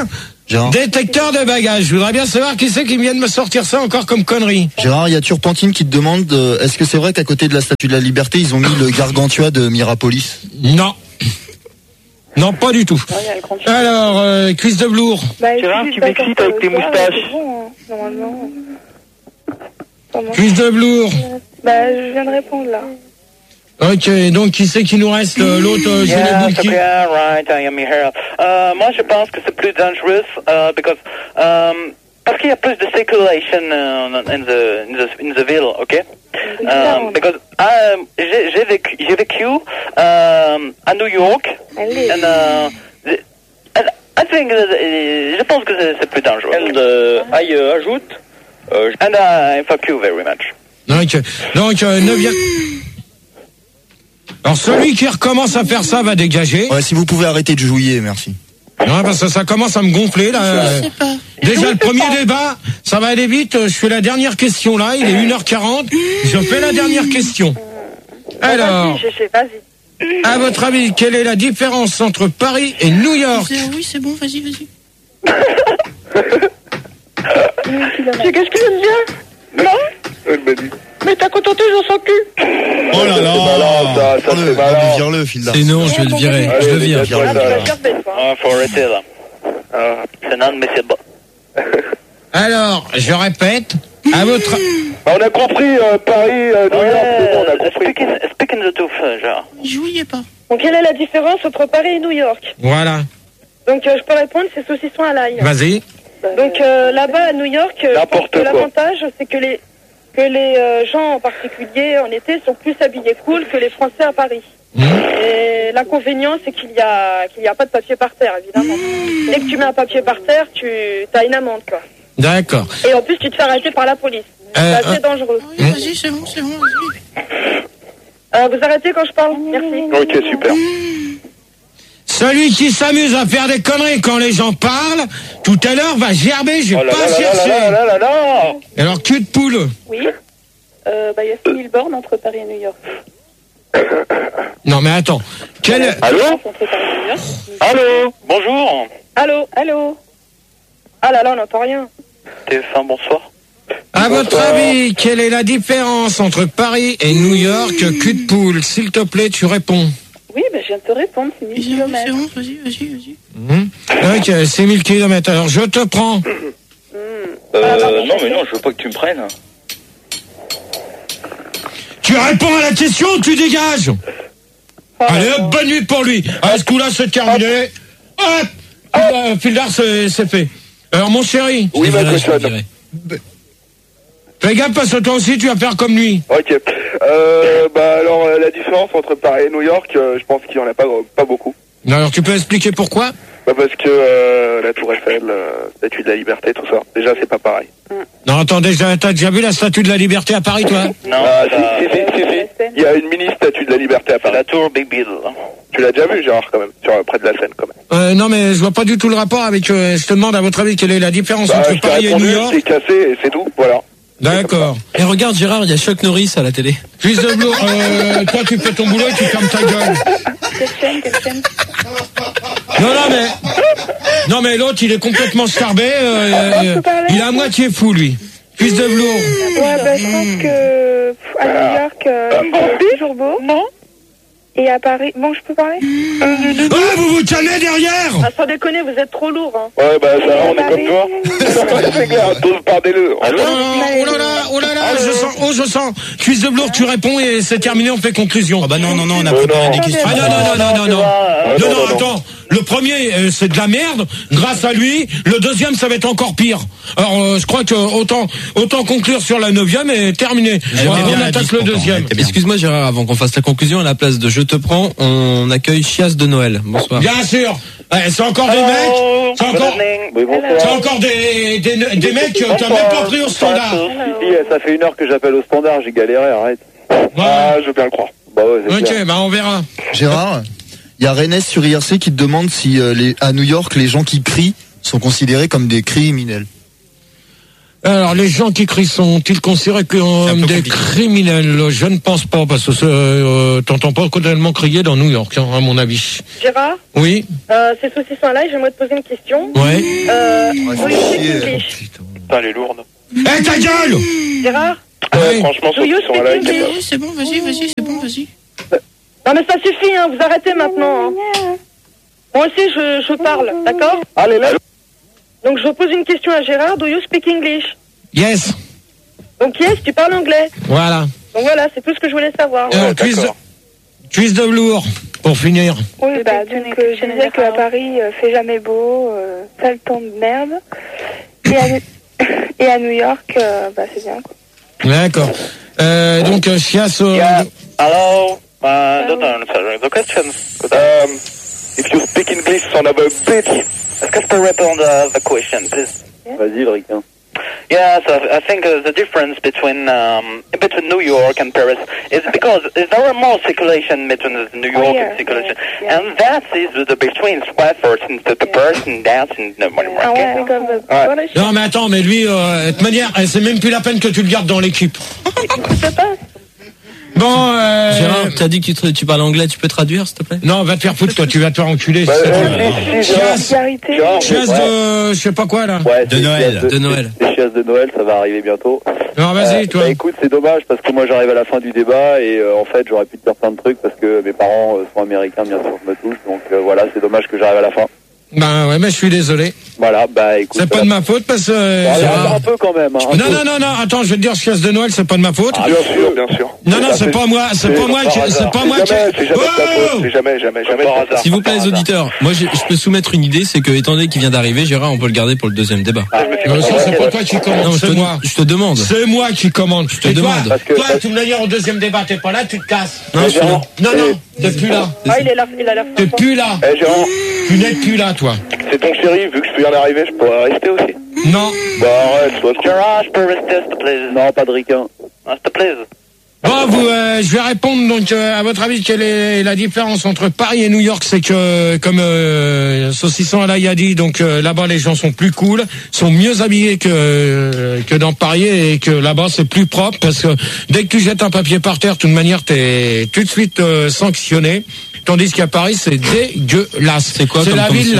Gérard. Détecteur de bagages. Je voudrais bien savoir qui c'est qui vient de me sortir ça encore comme connerie. Gérard, il y a Turpentine qui te demande est-ce que c'est vrai qu'à côté de la Statue de la Liberté, ils ont mis le Gargantua de Mirapolis? Non. Non, pas du tout. Alors, Chris de Blour. Gérard, tu m'excites avec tes moustaches. Normalement. Chris de Blour. Je viens de répondre là. Ok, donc qui c'est qui nous reste? L'autre, Yeah, right, I am here. Moi, je pense que c'est plus dangereux parce qu'il y a plus de circulation in the ville, ok? Because j'ai vécu à New York, and I think je pense que c'est plus dangereux. And I ajoute, and I fuck you very much. Donc 9e. Alors celui qui recommence à faire ça va dégager. Ouais, si vous pouvez arrêter de jouer, merci. Non, parce que ça commence à me gonfler là. Je sais pas. Déjà le premier débat, ça va aller vite. Je fais la dernière question là, il est 1h40. Je fais la dernière question. Alors, vas-y. à votre avis, quelle est la différence entre Paris et New York? Oui, c'est bon, vas-y. Qu'est-ce que tu veux me dire? Non? Elle m'a dit. Mais t'as contenté dans son cul. Oh là là, ça c'est malin. Vire-le, Phil. C'est non, je vais le virer. Je le vire. Faut arrêter là. C'est inadmissible. Alors, je répète, à votre... On a compris, Paris, New York, c'est bon, on a compris. Speaking the truth, genre. Jouiez pas. Donc quelle est la différence entre Paris et New York? Voilà. Donc je peux répondre, c'est saucisson à l'ail. Vas-y. Donc là-bas à New York, je pense que l'avantage c'est que les gens en particulier en été sont plus habillés cool que les Français à Paris. Et l'inconvénient c'est qu'il y a pas de papier par terre évidemment. Dès que tu mets un papier par terre, tu as une amende quoi. D'accord. Et en plus tu te fais arrêter par la police. C'est assez dangereux. Oui, vas-y, c'est bon, vas-y. Vous arrêtez quand je parle? Merci. Ok, super. Celui qui s'amuse à faire des conneries quand les gens parlent, tout à l'heure va gerber, j'ai pas cherché. Alors, cul de poule. Oui. Il y a 6000 bornes entre Paris et New York. Non, mais attends. Allô? Allô? Bonjour. Allô? Ah là là, on n'entend rien. TF1, bonsoir. À votre avis, quelle est la différence entre Paris et New York, cul de poule? S'il te plaît, tu réponds. Oui, je viens de te répondre, c'est 1000 km. C'est bon, vas-y. Ok, c'est 1000 km. Alors, je te prends. Non, mais non, je veux pas que tu me prennes. Tu réponds à la question ou tu dégages? Allez, hop, bonne nuit pour lui. Allez, ce coup-là, c'est terminé. Hop, Fildar, c'est fait. Alors, mon chéri. Oui, ma cochonne. Fais gaffe, parce que toi aussi, tu vas faire comme lui. Ok. Alors, la différence entre Paris et New York, je pense qu'il n'y en a pas beaucoup. Alors, tu peux expliquer pourquoi? Parce que la Tour Eiffel, Statue de la Liberté, tout ça, déjà, c'est pas pareil. Non, attends, t'as déjà vu la Statue de la Liberté à Paris, toi? Non. Si. Il y a une mini Statue de la Liberté à Paris. La Tour Big Bill. Tu l'as déjà vu, Gérard, quand même, près de la Seine, quand même. Non, mais je vois pas du tout le rapport avec... je te demande, à votre avis, quelle est la différence entre Paris et New York? C'est cassé et c'est tout, voilà. D'accord. Et regarde Gérard, il y a Chuck Norris à la télé. Fils de Blou, toi tu fais ton boulot et tu fermes ta gueule. Quelle chaîne Non mais l'autre il est complètement starbé, il est à moitié fou lui. Fils de Blou. Ouais, je pense que à New York, c'est toujours beau. Non. Et à Paris, bon, je peux parler? Vous vous calmez derrière! Ah, sans déconner, vous êtes trop lourd, hein. Ouais, ça, on est comme toi. C'est clair, tous pardez-le. Oh là là, je sens. Cuisse de Blour, tu réponds et c'est terminé, on fait conclusion. Ah bah non, on a préparé des questions. Non, attends. Le premier, c'est de la merde. Grâce à lui, le deuxième, ça va être encore pire. Alors, je crois que autant conclure sur la 9e et terminer. On attaque le deuxième. Excuse-moi Gérard, avant qu'on fasse la conclusion, à la place de Je te prends, on accueille Chias de Noël. Bonsoir. Bien sûr. C'est encore des mecs. C'est encore des mecs qui n'ont même pas pris au standard. Ça fait 1 heure que j'appelle au standard, j'ai galéré, arrête. Je veux bien le croire. Ok, on verra. Gérard, il y a Rennes sur IRC qui te demande si à New York, les gens qui crient sont considérés comme des criminels. Alors, les gens qui crient sont-ils considérés comme des criminels? Je ne pense pas, parce que t'entends pas totalement crier dans New York, hein, à mon avis. Gérard? Oui. C'est Saucisson Live, j'aimerais te poser une question. Ouais. Putain, elle est lourde. Eh, ta gueule! Gérard? Franchement, Saucisson Live, Oui, c'est bon, vas-y, c'est bon, vas-y. Non mais ça suffit, hein, vous arrêtez maintenant. Hein. Moi aussi je parle, d'accord? Allez, là. Donc je pose une question à Gérard, do you speak English? Yes. Donc yes, tu parles anglais. Voilà. Donc voilà, c'est tout ce que je voulais savoir. Cuisse de velours, pour finir. Oui, donc je disais qu'à Paris, fait jamais beau, sale temps de merde. Et à New York, c'est bien, quoi. D'accord. Donc, Chias... Yeah, hello. Don't answer the question. If you speak English, son of a bitch. Est-ce que je peux répondre à the question, please? Vas-y, Ricain. Yeah, so I think the difference between New York and Paris is because there are more circulation between New York and circulation, and that is the between Stratford and the person dancing the money market. Non, mais attends, mais lui, de toute manière, c'est même plus la peine que tu le gardes dans l'équipe. Bon, Gérard, t'as dit que tu parles anglais, tu peux traduire, s'il te plaît? Non, va te faire foutre, toi, tu vas te faire enculer. Chiasse de, je sais pas quoi, là. Ouais, de Noël. De Noël. Les chiasses de Noël, ça va arriver bientôt. Non, vas-y, toi. Bah, écoute, c'est dommage parce que moi j'arrive à la fin du débat et en fait j'aurais pu te dire plein de trucs parce que mes parents sont américains, bien sûr, je me touche. Donc voilà, c'est dommage que j'arrive à la fin. Ben ouais, mais je suis désolé. Voilà, bah écoute. C'est pas de ma faute parce que... un peu quand même. Hein, non, attends, je vais te dire, chiasse de Noël, c'est pas de ma faute. Ah, bien sûr. Non, c'est pas moi, c'est pas moi qui... C'est jamais. S'il vous plaît, les auditeurs, moi je peux soumettre une idée, c'est que étant donné qu'il vient d'arriver, Gérard, on peut le garder pour le deuxième débat. C'est pas toi qui commande, c'est moi. Je te demande. C'est moi qui commande. Je te demande. Toi, de toute manière, au deuxième débat, t'es pas là, tu te casses. Non, t'es plus là. Ah, il a l'air. T'es plus là. Tu n'es plus là, toi. C'est ton chéri, vu que je viens d'arriver, je pourrais rester aussi. Non. Bah arrête, toi. Gérard, je peux rester, s'il te plaît? Non, pas de Ricain. S'il te plaît. Bon, je vais répondre, donc, à votre avis, quelle est la différence entre Paris et New York? C'est que, comme Saucisson à a dit, donc là-bas, les gens sont plus cool, sont mieux habillés que dans Paris, et que là-bas, c'est plus propre, parce que dès que tu jettes un papier par terre, de toute manière, t'es tout de suite sanctionné. Tandis qu'à Paris, c'est dégueulasse. C'est quoi la ville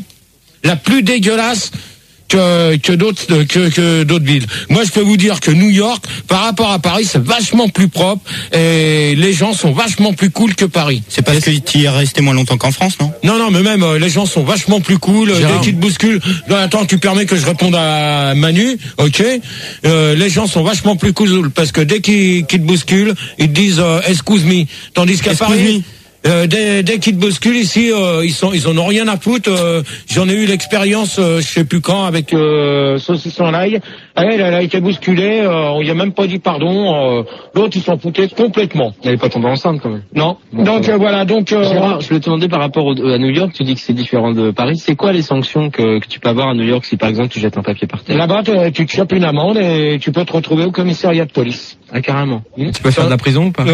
la plus dégueulasse que d'autres villes. Moi, je peux vous dire que New York, par rapport à Paris, c'est vachement plus propre et les gens sont vachement plus cool que Paris. C'est parce que tu y es resté moins longtemps qu'en France, non? Non, mais même les gens sont vachement plus cool. Dès qu'ils te bousculent, non, attends, tu permets que je réponde à Manu, ok? Les gens sont vachement plus cool parce que dès qu'ils te bousculent, ils te disent excuse me. Tandis qu'à Paris, dès qu'ils te bousculent ici, ils en ont rien à foutre. J'en ai eu l'expérience, je sais plus quand, avec Saucisson à l'ail. Elle a été bousculée, on lui a même pas dit pardon. L'autre, ils s'en foutaient complètement. Elle est pas tombée enceinte quand même. Non. Bon, donc voilà, Gérard, je voulais te demander par rapport à New York, tu dis que c'est différent de Paris. C'est quoi les sanctions que tu peux avoir à New York si par exemple tu jettes un papier par terre? Là-bas, tu te chopes une amende et tu peux te retrouver au commissariat de police. Ah, carrément. Tu peux faire de la prison ou pas?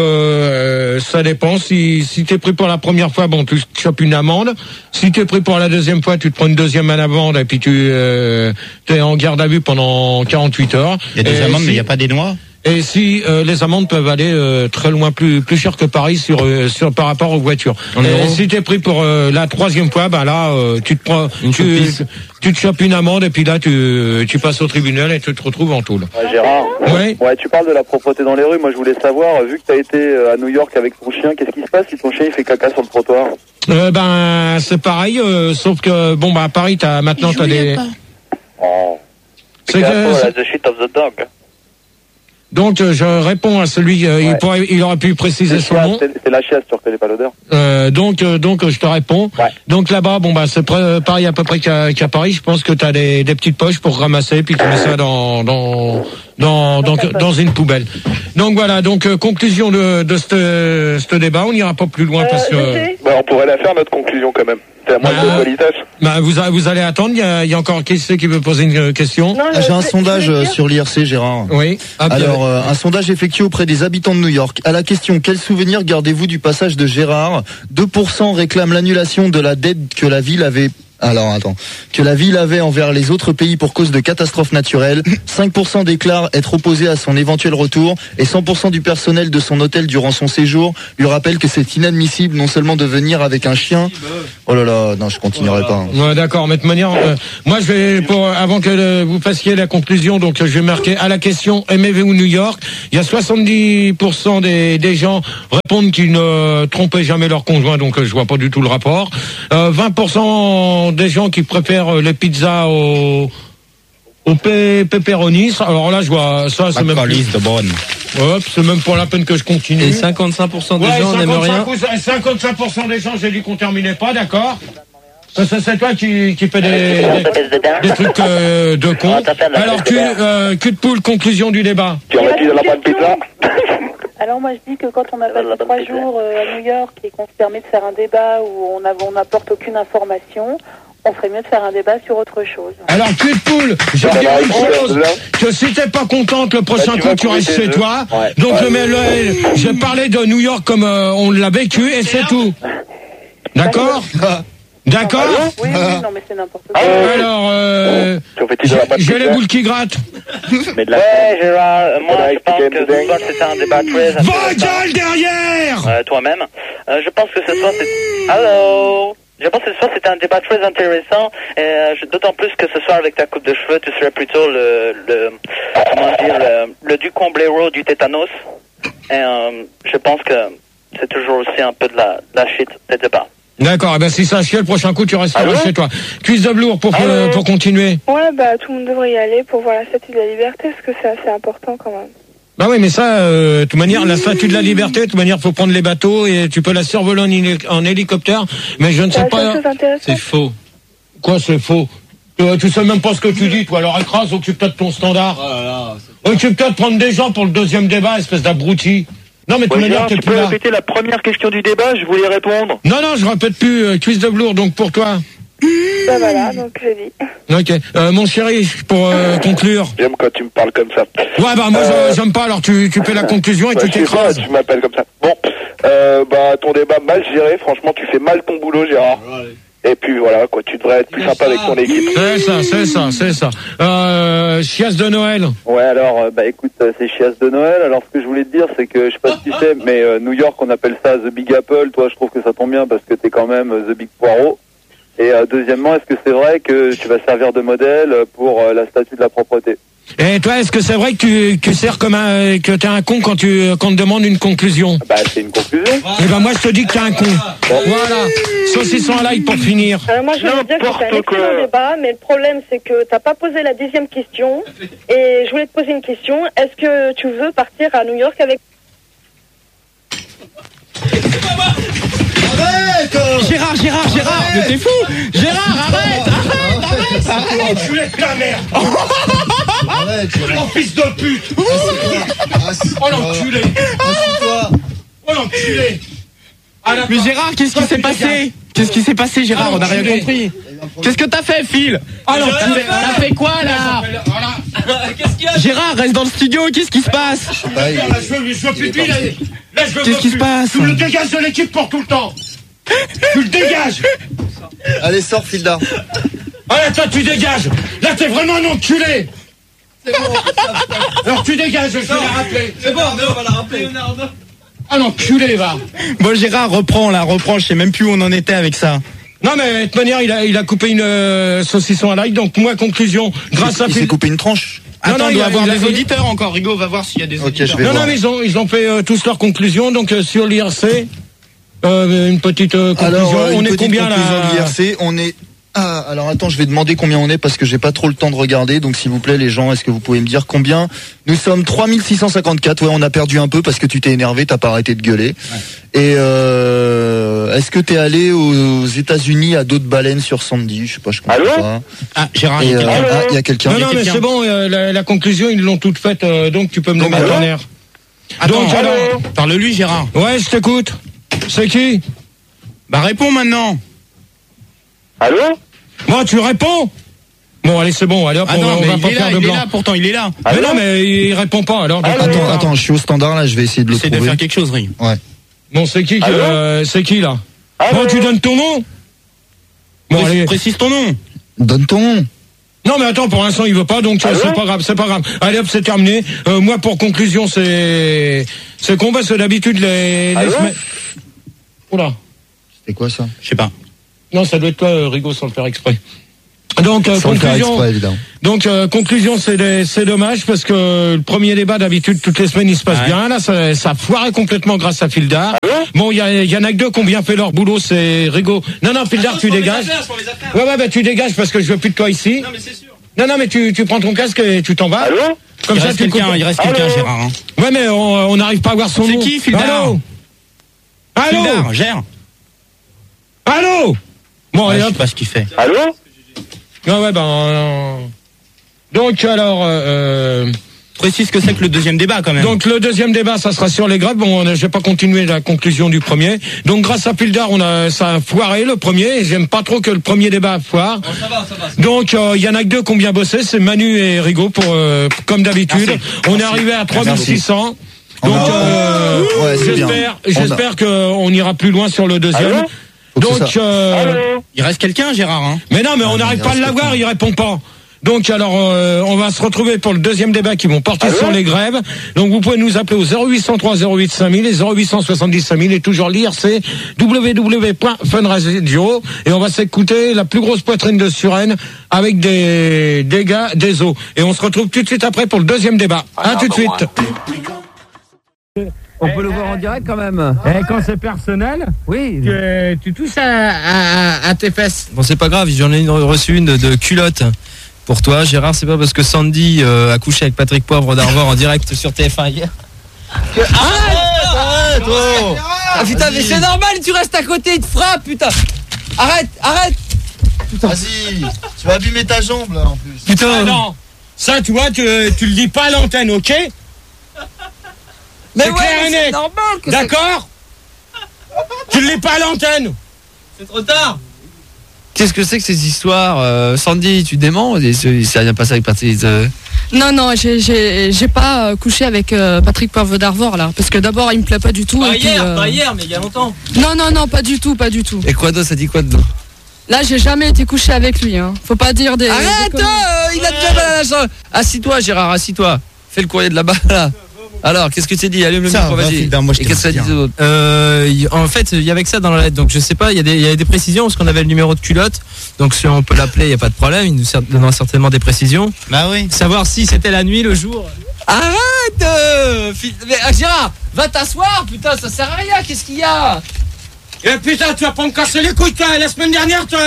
Ça dépend. Si t'es pris pour la première fois, bon, tu te chopes une amende. Si t'es pris pour la deuxième fois, tu te prends une deuxième amende et puis t'es en garde à vue pendant 48 heures. Il y a des amendes, mais il n'y a pas des noix? Et si les amendes peuvent aller très loin, plus cher que Paris sur par rapport aux voitures. Et si t'es pris pour la troisième fois, ben là tu te prends tu te chopes une amende et puis là tu passes au tribunal et tu te retrouves en tôle. Gérard. Ouais. Ouais, tu parles de la propreté dans les rues. Moi, je voulais savoir, vu que t'as été à New York avec ton chien, qu'est-ce qui se passe si ton chien il fait caca sur le trottoir? Ben c'est pareil, sauf que bon bah à Paris t'as des. Oh. C'est que the shit of the dog. Donc je réponds à celui il aurait pu préciser son nom. C'est la chiasse, tu reconnais pas l'odeur. Donc je te réponds. Ouais. Donc là-bas bon bah c'est pareil à peu près qu'à Paris, je pense que tu as des petites poches pour ramasser puis tu mets ça dans une poubelle. Donc voilà, conclusion de ce débat, on n'ira pas plus loin parce que on pourrait la faire notre conclusion quand même. C'est à moi de politesse. Vous allez attendre, il y a encore qui veut poser une question. J'ai un sondage sur l'IRC, Gérard. Oui. Alors un sondage effectué auprès des habitants de New York. À la question quel souvenir gardez-vous du passage de Gérard, 2% réclament l'annulation de la dette que la ville avait Alors attends, que la ville avait envers les autres pays pour cause de catastrophes naturelles. 5% déclarent être opposés à son éventuel retour et 100% du personnel de son hôtel durant son séjour lui rappelle que c'est inadmissible non seulement de venir avec un chien. Oh là là, non, je continuerai pas. Ouais, d'accord, mais de manière, moi je vais avant que vous fassiez la conclusion, donc je vais marquer à la question aimez-vous New York. Il y a 70% des gens répondent qu'ils ne trompaient jamais leur conjoint, donc je vois pas du tout le rapport. 20% des gens qui préfèrent les pizzas au pepperoni. Alors là, je vois ça, c'est même plus. De bonne. Hop, c'est même pas la peine que je continue. Et 55% des gens n'aiment rien. 55% des gens, j'ai dit qu'on terminait pas, d'accord. Ça, c'est toi qui fais des trucs de con. Alors, cul de poule, conclusion du débat. Tu as remis de la bonne pizza. Alors moi je dis que quand on a passé 3 jours à New York et qu'on se permet de faire un débat où on n'apporte aucune information, on ferait mieux de faire un débat sur autre chose. Alors cul de poule, je dis une chose, que si t'es pas contente, le prochain coup tu restes chez toi. Ouais. Donc j'ai parlé de New York comme on l'a vécu et c'est tout. D'accord? D'accord? Oui, non mais c'est n'importe quoi. Alors, j'ai les boules qui grattent. Ouais, Gérard, moi je pense que ce soir c'était un débat très intéressant. Va gueule derrière! Toi-même. Je pense que ce soir c'est... Allô? Je pense que ce soir c'était un débat très intéressant, et d'autant plus que ce soir avec ta coupe de cheveux, tu serais plutôt le Ducomblero du tétanos. Et je pense que c'est toujours aussi un peu de la shit, des débats. D'accord, et ben si ça chie, le prochain coup tu resteras chez toi. Cuisse de velours pour continuer. Ouais, bah tout le monde devrait y aller pour voir la statue de la liberté, parce que c'est assez important quand même. Bah oui, mais ça, de toute manière, la statue de la liberté, de toute manière, faut prendre les bateaux et tu peux la survoler en hélicoptère, mais je ne sais pas. C'est faux. Quoi, c'est faux? Tu sais même pas ce que tu dis, toi. Alors écrase, occupe-toi de ton standard. Occupe-toi de prendre des gens pour le deuxième débat, espèce d'abruti. Non, mais de toute manière, t'es plus là. Tu peux répéter la première question du débat, je voulais répondre. Non, je répète plus. Cuisse de velours, donc pour toi. Bah voilà, donc j'ai dit. Ok. Mon chéri, pour conclure. J'aime quand tu me parles comme ça. Ouais, bah moi j'aime pas, alors tu fais la conclusion et tu t'écrases. Tu m'appelles comme ça. Bon, ton débat mal géré, franchement tu fais mal ton boulot Gérard. Et puis voilà, quoi, tu devrais être plus sympa avec ton équipe. C'est ça. Chiasse de Noël. Ouais, alors, écoute, c'est chiasse de Noël. Alors, ce que je voulais te dire, c'est que, je sais pas si tu sais, mais New York, on appelle ça The Big Apple. Toi, je trouve que ça tombe bien parce que t'es quand même The Big Poireau. Et deuxièmement, est-ce que c'est vrai que tu vas servir de modèle pour la statue de la propreté? Et toi, est-ce que c'est vrai que tu sers comme que t'es un con quand on te demande une conclusion? Bah, c'est une conclusion. Et ben moi, je te dis que t'es un con. Voilà. Saucisson à l'ail pour finir. Moi, je veux dire que c'est un excellent débat, mais le problème, c'est que t'as pas posé la 10e question. Et je voulais te poser une question. Est-ce que tu veux partir à New York avec... Arrête! Gérard! Mais t'es fou! Gérard, arrête! Tu es de la merde! Arrête, Oh, fils de pute! Oh, l'enculé! Oh, l'enculé! Mais Gérard, qu'est-ce qui s'est passé? Qu'est-ce qui s'est passé, Gérard? On n'a rien compris. Qu'est-ce que t'as fait, Phil? T'as fait quoi, là? Qu'est-ce qu'il y a? Gérard, reste dans le studio, qu'est-ce qui se passe? Je veux pipi, là, je veux. Qu'est-ce qui se passe? Tu me le dégages de l'équipe pour tout le temps! Tu le dégages! Allez, sors, Filda. Allez, toi, tu dégages! Là, t'es vraiment un enculé! C'est bon. Alors, tu dégages, je vais la rappeler. C'est bon, on va la rappeler. Ah, l'enculé, va! Bon, Gérard, reprends, je sais même plus où on en était avec ça. Non, mais de toute manière, il a coupé une saucisson à l'ail, donc moi, conclusion, grâce à... Il s'est coupé une tranche. Attends, il doit avoir des auditeurs encore. Rigo va voir s'il y a des auditeurs. Non, mais ils ont fait tous leurs conclusions, donc sur l'IRC, une petite conclusion. Alors, on est combien là? L'IRC, on est... Ah, alors attends, je vais demander combien on est parce que j'ai pas trop le temps de regarder. Donc s'il vous plaît les gens, est-ce que vous pouvez me dire combien? Nous sommes 3654. Ouais, on a perdu un peu parce que tu t'es énervé, t'as pas arrêté de gueuler. Ouais. Et est-ce que t'es allé aux États-Unis à dos de baleine sur Sandy? Je sais pas, je comprends pas. Ah, Gérard, il y a quelqu'un. Non, mais c'est bon, la conclusion ils l'ont toute faite, donc tu peux me mettre en air. Attends, parle-lui, Gérard. Ouais, je t'écoute. C'est qui? Bah réponds maintenant. Allô? Moi, tu réponds? Bon, allez, c'est bon, allez, hop, on va pas faire de blanc. Il est là, pourtant, il est là. Mais non, mais il répond pas, alors. Attends, je suis au standard, là, je vais essayer de le trouver. Essaye de faire quelque chose, Ring. Ouais. Bon, c'est qui, là? Bon, tu donnes ton nom? Bon, allez. Précise ton nom. Donne ton nom. Non mais attends, pour l'instant il veut pas, donc c'est pas grave. Allez hop, c'est terminé. Moi pour conclusion c'est qu'on va, c'est d'habitude les semaines. Oula. C'était quoi ça? Je sais pas. Non, ça doit être toi, Rigaud, sans le faire exprès. Donc sans le faire exprès, évidemment. Donc conclusion, c'est dommage parce que le premier débat d'habitude toutes les semaines il se passe bien. Là ça foirait complètement grâce à Fildar. Bon, il y en a que deux qui ont bien fait leur boulot, c'est Rigaud. Non Fildar, tu dégages. Ouais bah tu dégages parce que je veux plus de toi ici. Non mais c'est sûr. Non mais tu prends ton casque et tu t'en vas. Allô? Comme il ça reste tu quelqu'un, il reste quelqu'un, Gérard. Hein. Ouais mais on n'arrive pas à voir son nom. C'est qui, Fildar? Allô? Fildar, gère. Allô? Bon, Ouais, allez je hop. sais pas ce qu'il fait. Allô? Ouais donc alors Précise que c'est que le deuxième débat quand même. donc le deuxième débat ça sera sur les grèves. Bon, je vais pas continuer la conclusion du premier. Donc grâce à Fildar, ça a foiré le premier et j'aime pas trop que le premier débat foire. Oh, ça va. Donc il y en a que deux qui ont bien bossé, c'est Manu et Rigaud pour comme d'habitude. Merci. On est arrivé à 3600. Donc j'espère qu'on ira plus loin sur le deuxième. Allô? Donc Il reste quelqu'un, Gérard. Hein. mais non, mais on n'arrive pas à l'avoir, il répond pas. Donc alors on va se retrouver pour le deuxième débat qui vont porter sur les grèves. Donc vous pouvez nous appeler au 0803 08 5000 et 0870 5000 et toujours lire c'est www.funradio et on va s'écouter la plus grosse poitrine de Suresnes avec des dégâts des eaux. Et on se retrouve tout de suite après pour le deuxième débat. À tout de suite. On peut le voir en direct quand même. Et quand c'est personnel, oui. Tu touches à tes fesses. Bon, c'est pas grave, j'en ai reçu une de culotte. Pour toi, Gérard, c'est pas parce que Sandy a couché avec Patrick Poivre d'Arvor en direct sur TF1 hier. Arrête, oh. Ah putain, mais c'est normal, tu restes à côté, il te frappe, putain. Arrête. Vas-y, tu vas abîmer ta jambe là en plus. Putain, non. Ça, tu vois, tu le dis pas à l'antenne, ok? Mais c'est clair et net. C'est normal que d'accord? Tu le lis pas à l'antenne. C'est trop tard. Qu'est-ce que c'est que ces histoires Sandy, tu déments? Il s'est rien passé avec Patrick. Non, j'ai pas couché avec Patrick Poivre d'Arvor là, parce que d'abord il me plaît pas du tout. Pas et hier, puis, pas hier, mais il y a longtemps. Non, pas du tout. Et quoi d'autre? Ça dit quoi dedans? Là, j'ai jamais été couché avec lui. Hein. Faut pas dire des. Arrête, il a déjà mal à la jambe. Assis-toi, Gérard, assis-toi. Fais le courrier de là-bas là. Alors, qu'est-ce que tu dis? Allume le micro, vas-y. Et qu'est-ce que ça dit d'autre? En fait, il y avait que ça dans la lettre, donc je sais pas, il y a des précisions, parce qu'on avait le numéro de culotte, donc si on peut l'appeler, il n'y a pas de problème, il nous donnera certainement des précisions. Bah oui. Savoir si c'était la nuit, le jour. Arrête mais, Gérard, va t'asseoir, putain, ça sert à rien, qu'est-ce qu'il y a? Eh putain, tu vas pas me casser les couilles, toi. La semaine dernière, tu...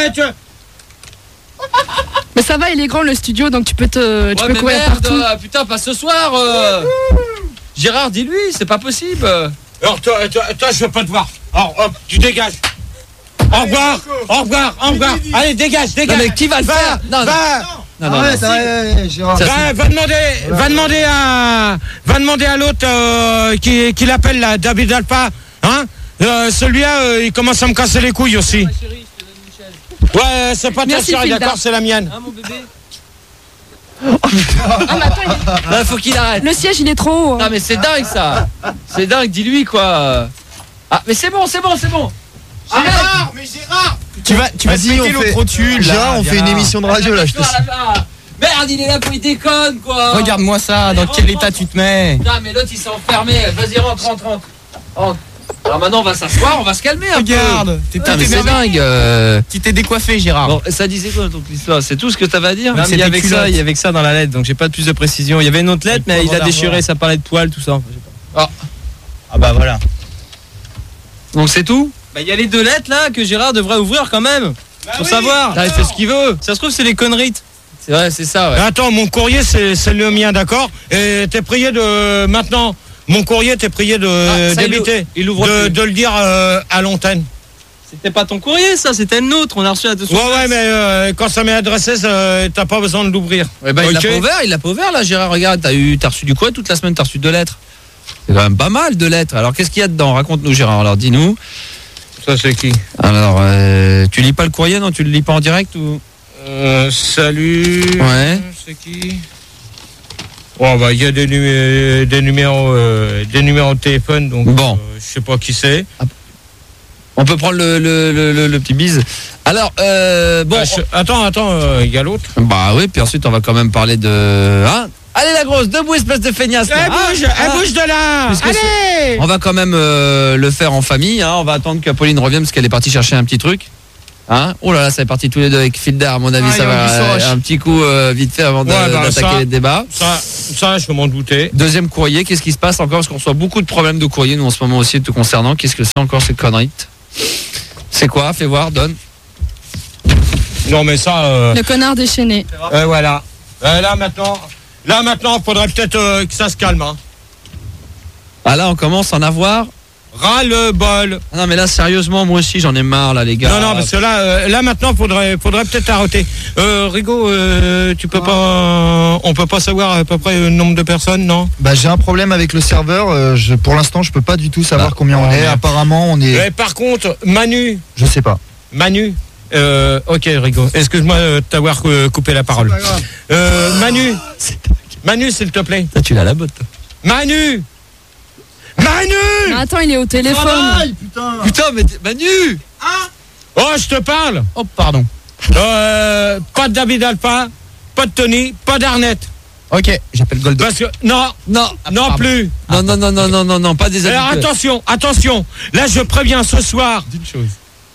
Mais ça va, il est grand le studio, donc tu peux courir partout. Putain, pas ce soir. Gérard, dis-lui, c'est pas possible. Alors toi, je veux pas te voir. Alors, hop, tu dégages. Au revoir. Allez, dégage. Non, mais qui va le faire? Non. Gérard. Va demander à l'autre qui l'appelle là, David Alpha, hein? Celui-là, il commence à me casser les couilles aussi. Ouais, c'est pas ta chérie, d'accord, c'est la mienne. Hein, mon bébé? Ah, mais attends, Là, faut qu'il arrête. le siège il est trop haut. Hein. Non, mais c'est dingue ça. C'est dingue, dis-lui quoi. Ah, mais c'est bon. Gérard, mais Gérard, Tu vas te péter l'autre rotule. Gérard, on fait une émission de radio là, je te dis. Merde, il est là, il déconne quoi. Regarde-moi ça, dans quel état tu te mets? Putain, mais l'autre il s'est enfermé. Vas-y, rentre. Alors maintenant, on va s'asseoir, on va se calmer un peu. Regarde, Putain, mais c'est dingue. Tu t'es décoiffé, Gérard. Bon, ça disait quoi donc l'histoire? C'est tout ce que t'avais à dire? Non, mais Il y avait que ça dans la lettre, donc j'ai pas plus de précision. Il y avait une autre lettre, mais il a déchiré, ça parlait de poils, tout ça. Ah bah voilà. Donc c'est tout? Bah il y a les deux lettres là que Gérard devrait ouvrir quand même. Pour savoir. Il fait ce qu'il veut. Ça se trouve c'est des conneries. C'est vrai, c'est ça, ouais. Attends, mon courrier, c'est le mien, d'accord? Et t'es prié de... Maintenant, mon courrier, t'es prié d'éviter de le dire à l'antenne. C'était pas ton courrier, ça, c'était le nôtre. On a reçu la dessous. Ouais, mais quand ça m'est adressé, t'as pas besoin de l'ouvrir. Ouais, bah, il l'a pas ouvert, là, Gérard. Regarde, t'as reçu du courrier toute la semaine, t'as reçu 2 lettres. C'est quand même pas mal, 2 lettres. Alors, qu'est-ce qu'il y a dedans? Raconte-nous, Gérard. Alors, dis-nous. Ça, c'est qui? Alors, tu lis pas le courrier, non? Tu le lis pas en direct ou? Salut. Ouais. C'est qui? Oh, bah, il y a des numéros de téléphone, donc bon. Je sais pas qui c'est. On peut prendre le petit bise. Alors, bon. Attends, il y a l'autre. Bah oui, puis ensuite, on va quand même parler de. Hein, allez, la grosse, debout, espèce de feignasse. Bouge de là. Allez. On va quand même le faire en famille. Hein. On va attendre qu'Apolline revienne parce qu'elle est partie chercher un petit truc. Hein, oh là là, ça est parti tous les deux avec Filder. À mon avis, ça va un petit coup vite fait avant d'attaquer les débats. Ça, je m'en doutais. Deuxième courrier, qu'est-ce qui se passe encore? Parce qu'on reçoit beaucoup de problèmes de courrier, nous, en ce moment aussi, te concernant. Qu'est-ce que c'est encore ces conneries? C'est quoi? Fais voir, donne. Non, mais ça. Le connard déchaîné. Voilà. Là, maintenant, faudrait peut-être que ça se calme. Hein. Ah, là, on commence à en avoir. Ras-le-bol. Non, mais là, sérieusement, moi aussi, j'en ai marre, là, les gars. Non, parce que là maintenant, faudrait peut-être arrêter. Rigo, tu peux pas. On peut pas savoir à peu près le nombre de personnes, non? Bah, j'ai un problème avec le serveur. Pour l'instant, je peux pas du tout savoir combien on est. Apparemment, on est. Par contre, Manu. Je sais pas. Manu. Ok, Rigo. Excuse-moi de t'avoir coupé la parole. Manu, s'il te plaît. Tu l'as la botte. Manu. Mais attends, il est au téléphone. Putain, mais Manu. Oh, je te parle. Oh, pardon. Pas de David Alpha, pas de Tony, pas d'Arnett. Ok, j'appelle Goldo. Parce que non, plus. Non, pas des habitués. Alors attention. Là, je préviens ce soir. D'une chose.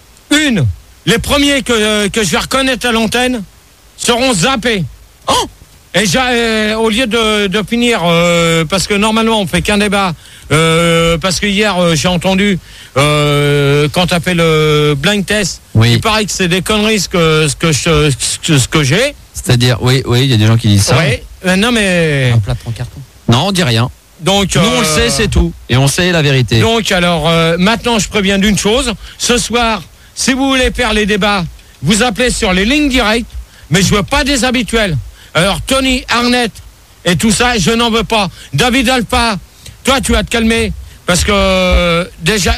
Les premiers que je vais reconnaître à l'antenne seront zappés. Oh. Et au lieu de finir, parce que normalement on fait qu'un débat, parce que hier j'ai entendu quand t'as fait le blind test, il paraît que c'est des conneries ce que j'ai. C'est-à-dire, oui, il y a des gens qui disent ça. Oui, non mais. Un plat de carton. Non, on dit rien. Donc, nous on le sait, c'est tout, et on sait la vérité. Donc alors, maintenant je préviens d'une chose. Ce soir, si vous voulez faire les débats, vous appelez sur les lignes directes, mais je veux pas des habituels. Alors Tony, Arnett et tout ça, je n'en veux pas. David Alpha, toi tu vas te calmer parce que déjà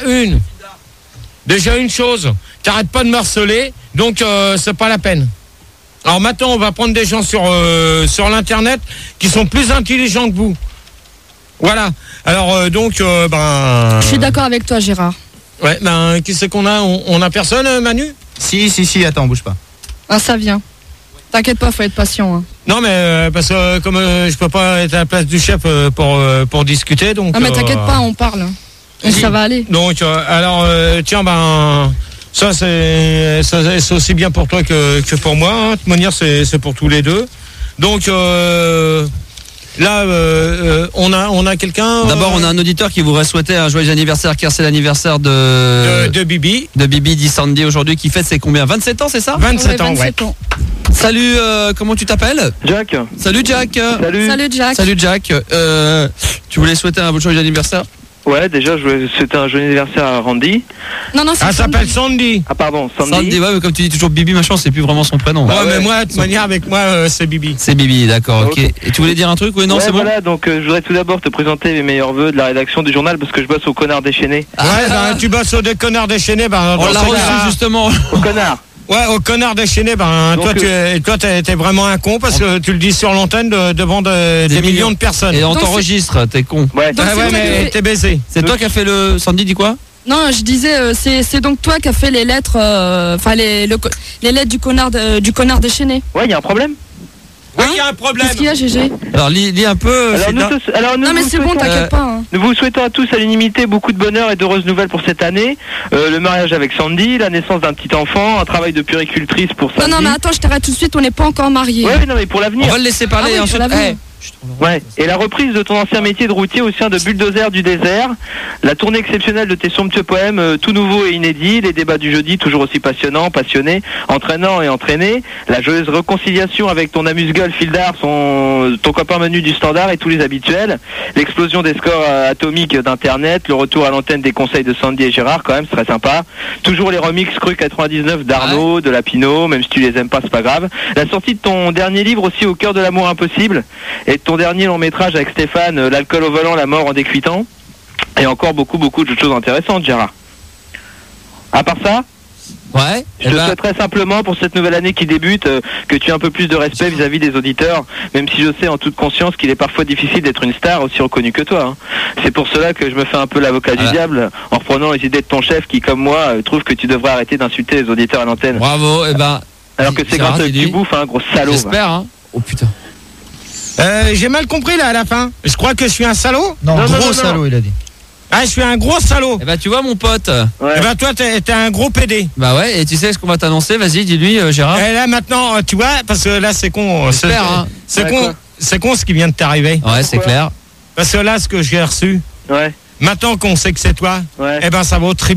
une chose, t'arrêtes pas de me harceler, donc c'est pas la peine. Alors maintenant on va prendre des gens sur l'internet qui sont plus intelligents que vous. Voilà. Alors Je suis d'accord avec toi, Gérard. Ouais, qui c'est qu'on a? On a personne, Manu? Si, attends, bouge pas. Ah, ça vient. T'inquiète pas, faut être patient. Hein. Non, mais parce que comme je peux pas être à la place du chef pour discuter, donc. Ah, mais t'inquiète pas, on parle. Et ça va aller. Donc, alors, tiens, ça c'est aussi bien pour toi que pour moi. Hein. De toute manière, c'est pour tous les deux. Donc, là, on a quelqu'un. D'abord, on a un auditeur qui voudrait souhaiter un joyeux anniversaire, car c'est l'anniversaire de Bibi. De Bibi, dit Sandy aujourd'hui, qui fête ses combien? 27 ans, c'est ça? 27 ans, ouais. Salut, comment tu t'appelles? Jack. Salut Jack. Salut Jack. Tu voulais souhaiter un joyeux anniversaire? Ouais, déjà, je voulais souhaiter un joyeux anniversaire à Randy. Non, c'est elle s'appelle Sandy. Ah, pardon, Sandy. Sandy, ouais, mais comme tu dis toujours Bibi, machin, c'est plus vraiment son prénom. Ouais, mais moi, de toute manière, avec moi, c'est Bibi. C'est Bibi, d'accord, ok. Et tu voulais dire un truc? Oui, non, c'est bon. Voilà, donc je voudrais tout d'abord te présenter les meilleurs vœux de la rédaction du journal parce que je bosse au Connard Déchaîné. Ouais, tu bosses au Connard Déchaîné, on l'a reçu justement. Au Connard. Ouais, au Connard Déchaîné, donc, toi, t'es vraiment un con parce que tu le dis sur l'antenne devant des millions de personnes. Et on t'enregistre, t'es con. Ouais, mais t'es baisé. C'est toi qui as fait le. Sandy dit quoi? Non, je disais, c'est donc toi qui as fait les lettres, les lettres du connard déchaîné. Ouais, il y a un problème. Oui, il y a un problème. Qu'est-ce qu'il y a, GG? Alors, lis un peu. Non, mais c'est bon, t'inquiète pas. Hein. Nous vous souhaitons à tous à l'unanimité beaucoup de bonheur et d'heureuses nouvelles pour cette année. Le mariage avec Sandy, la naissance d'un petit enfant, un travail de puéricultrice pour Sandy. Non, mais attends, je t'arrête tout de suite, on n'est pas encore mariés. Ouais, non, mais pour l'avenir. On va le laisser parler ensuite. Ouais, et la reprise de ton ancien métier de routier au sein de Bulldozer du désert, la tournée exceptionnelle de tes somptueux poèmes, tout nouveau et inédit, les débats du jeudi toujours aussi passionnants, passionnés, entraînants et entraînés, la joyeuse réconciliation avec ton amuse-gueule Fildar, ton copain Manu du Standard et tous les habituels, l'explosion des scores atomiques d'internet, le retour à l'antenne des conseils de Sandy et Gérard, quand même, c'est très sympa, toujours les remixes Cru 99 d'Arnaud, de Lapino, même si tu les aimes pas, c'est pas grave, la sortie de ton dernier livre aussi Au cœur de l'amour impossible, et ton dernier long métrage avec Stéphane, L'alcool au volant, la mort en décuitant, et encore beaucoup de choses intéressantes, Gérard. À part ça, Ouais. Je te souhaiterais simplement pour cette nouvelle année qui débute que tu aies un peu plus de respect vis-à-vis des auditeurs, même si je sais en toute conscience qu'il est parfois difficile d'être une star aussi reconnue que toi. Hein. C'est pour cela que je me fais un peu l'avocat du diable en reprenant les idées de ton chef qui, comme moi, trouve que tu devrais arrêter d'insulter les auditeurs à l'antenne. Bravo, alors que c'est grâce à tu bouffes, gros salaud. J'espère, hein. Oh putain. J'ai mal compris là à la fin. Je crois que je suis un salaud. Non, gros salaud, il a dit. Ah, je suis un gros salaud. Tu vois mon pote. Ouais. Toi t'es un gros PD. Bah ouais, et tu sais ce qu'on va t'annoncer, vas-y, dis-lui Gérard. Et là maintenant, tu vois, parce que là c'est con. C'est con ce qui vient de t'arriver. Ouais, c'est clair. Parce que là ce que j'ai reçu. Ouais. Maintenant qu'on sait que c'est toi, ça vaut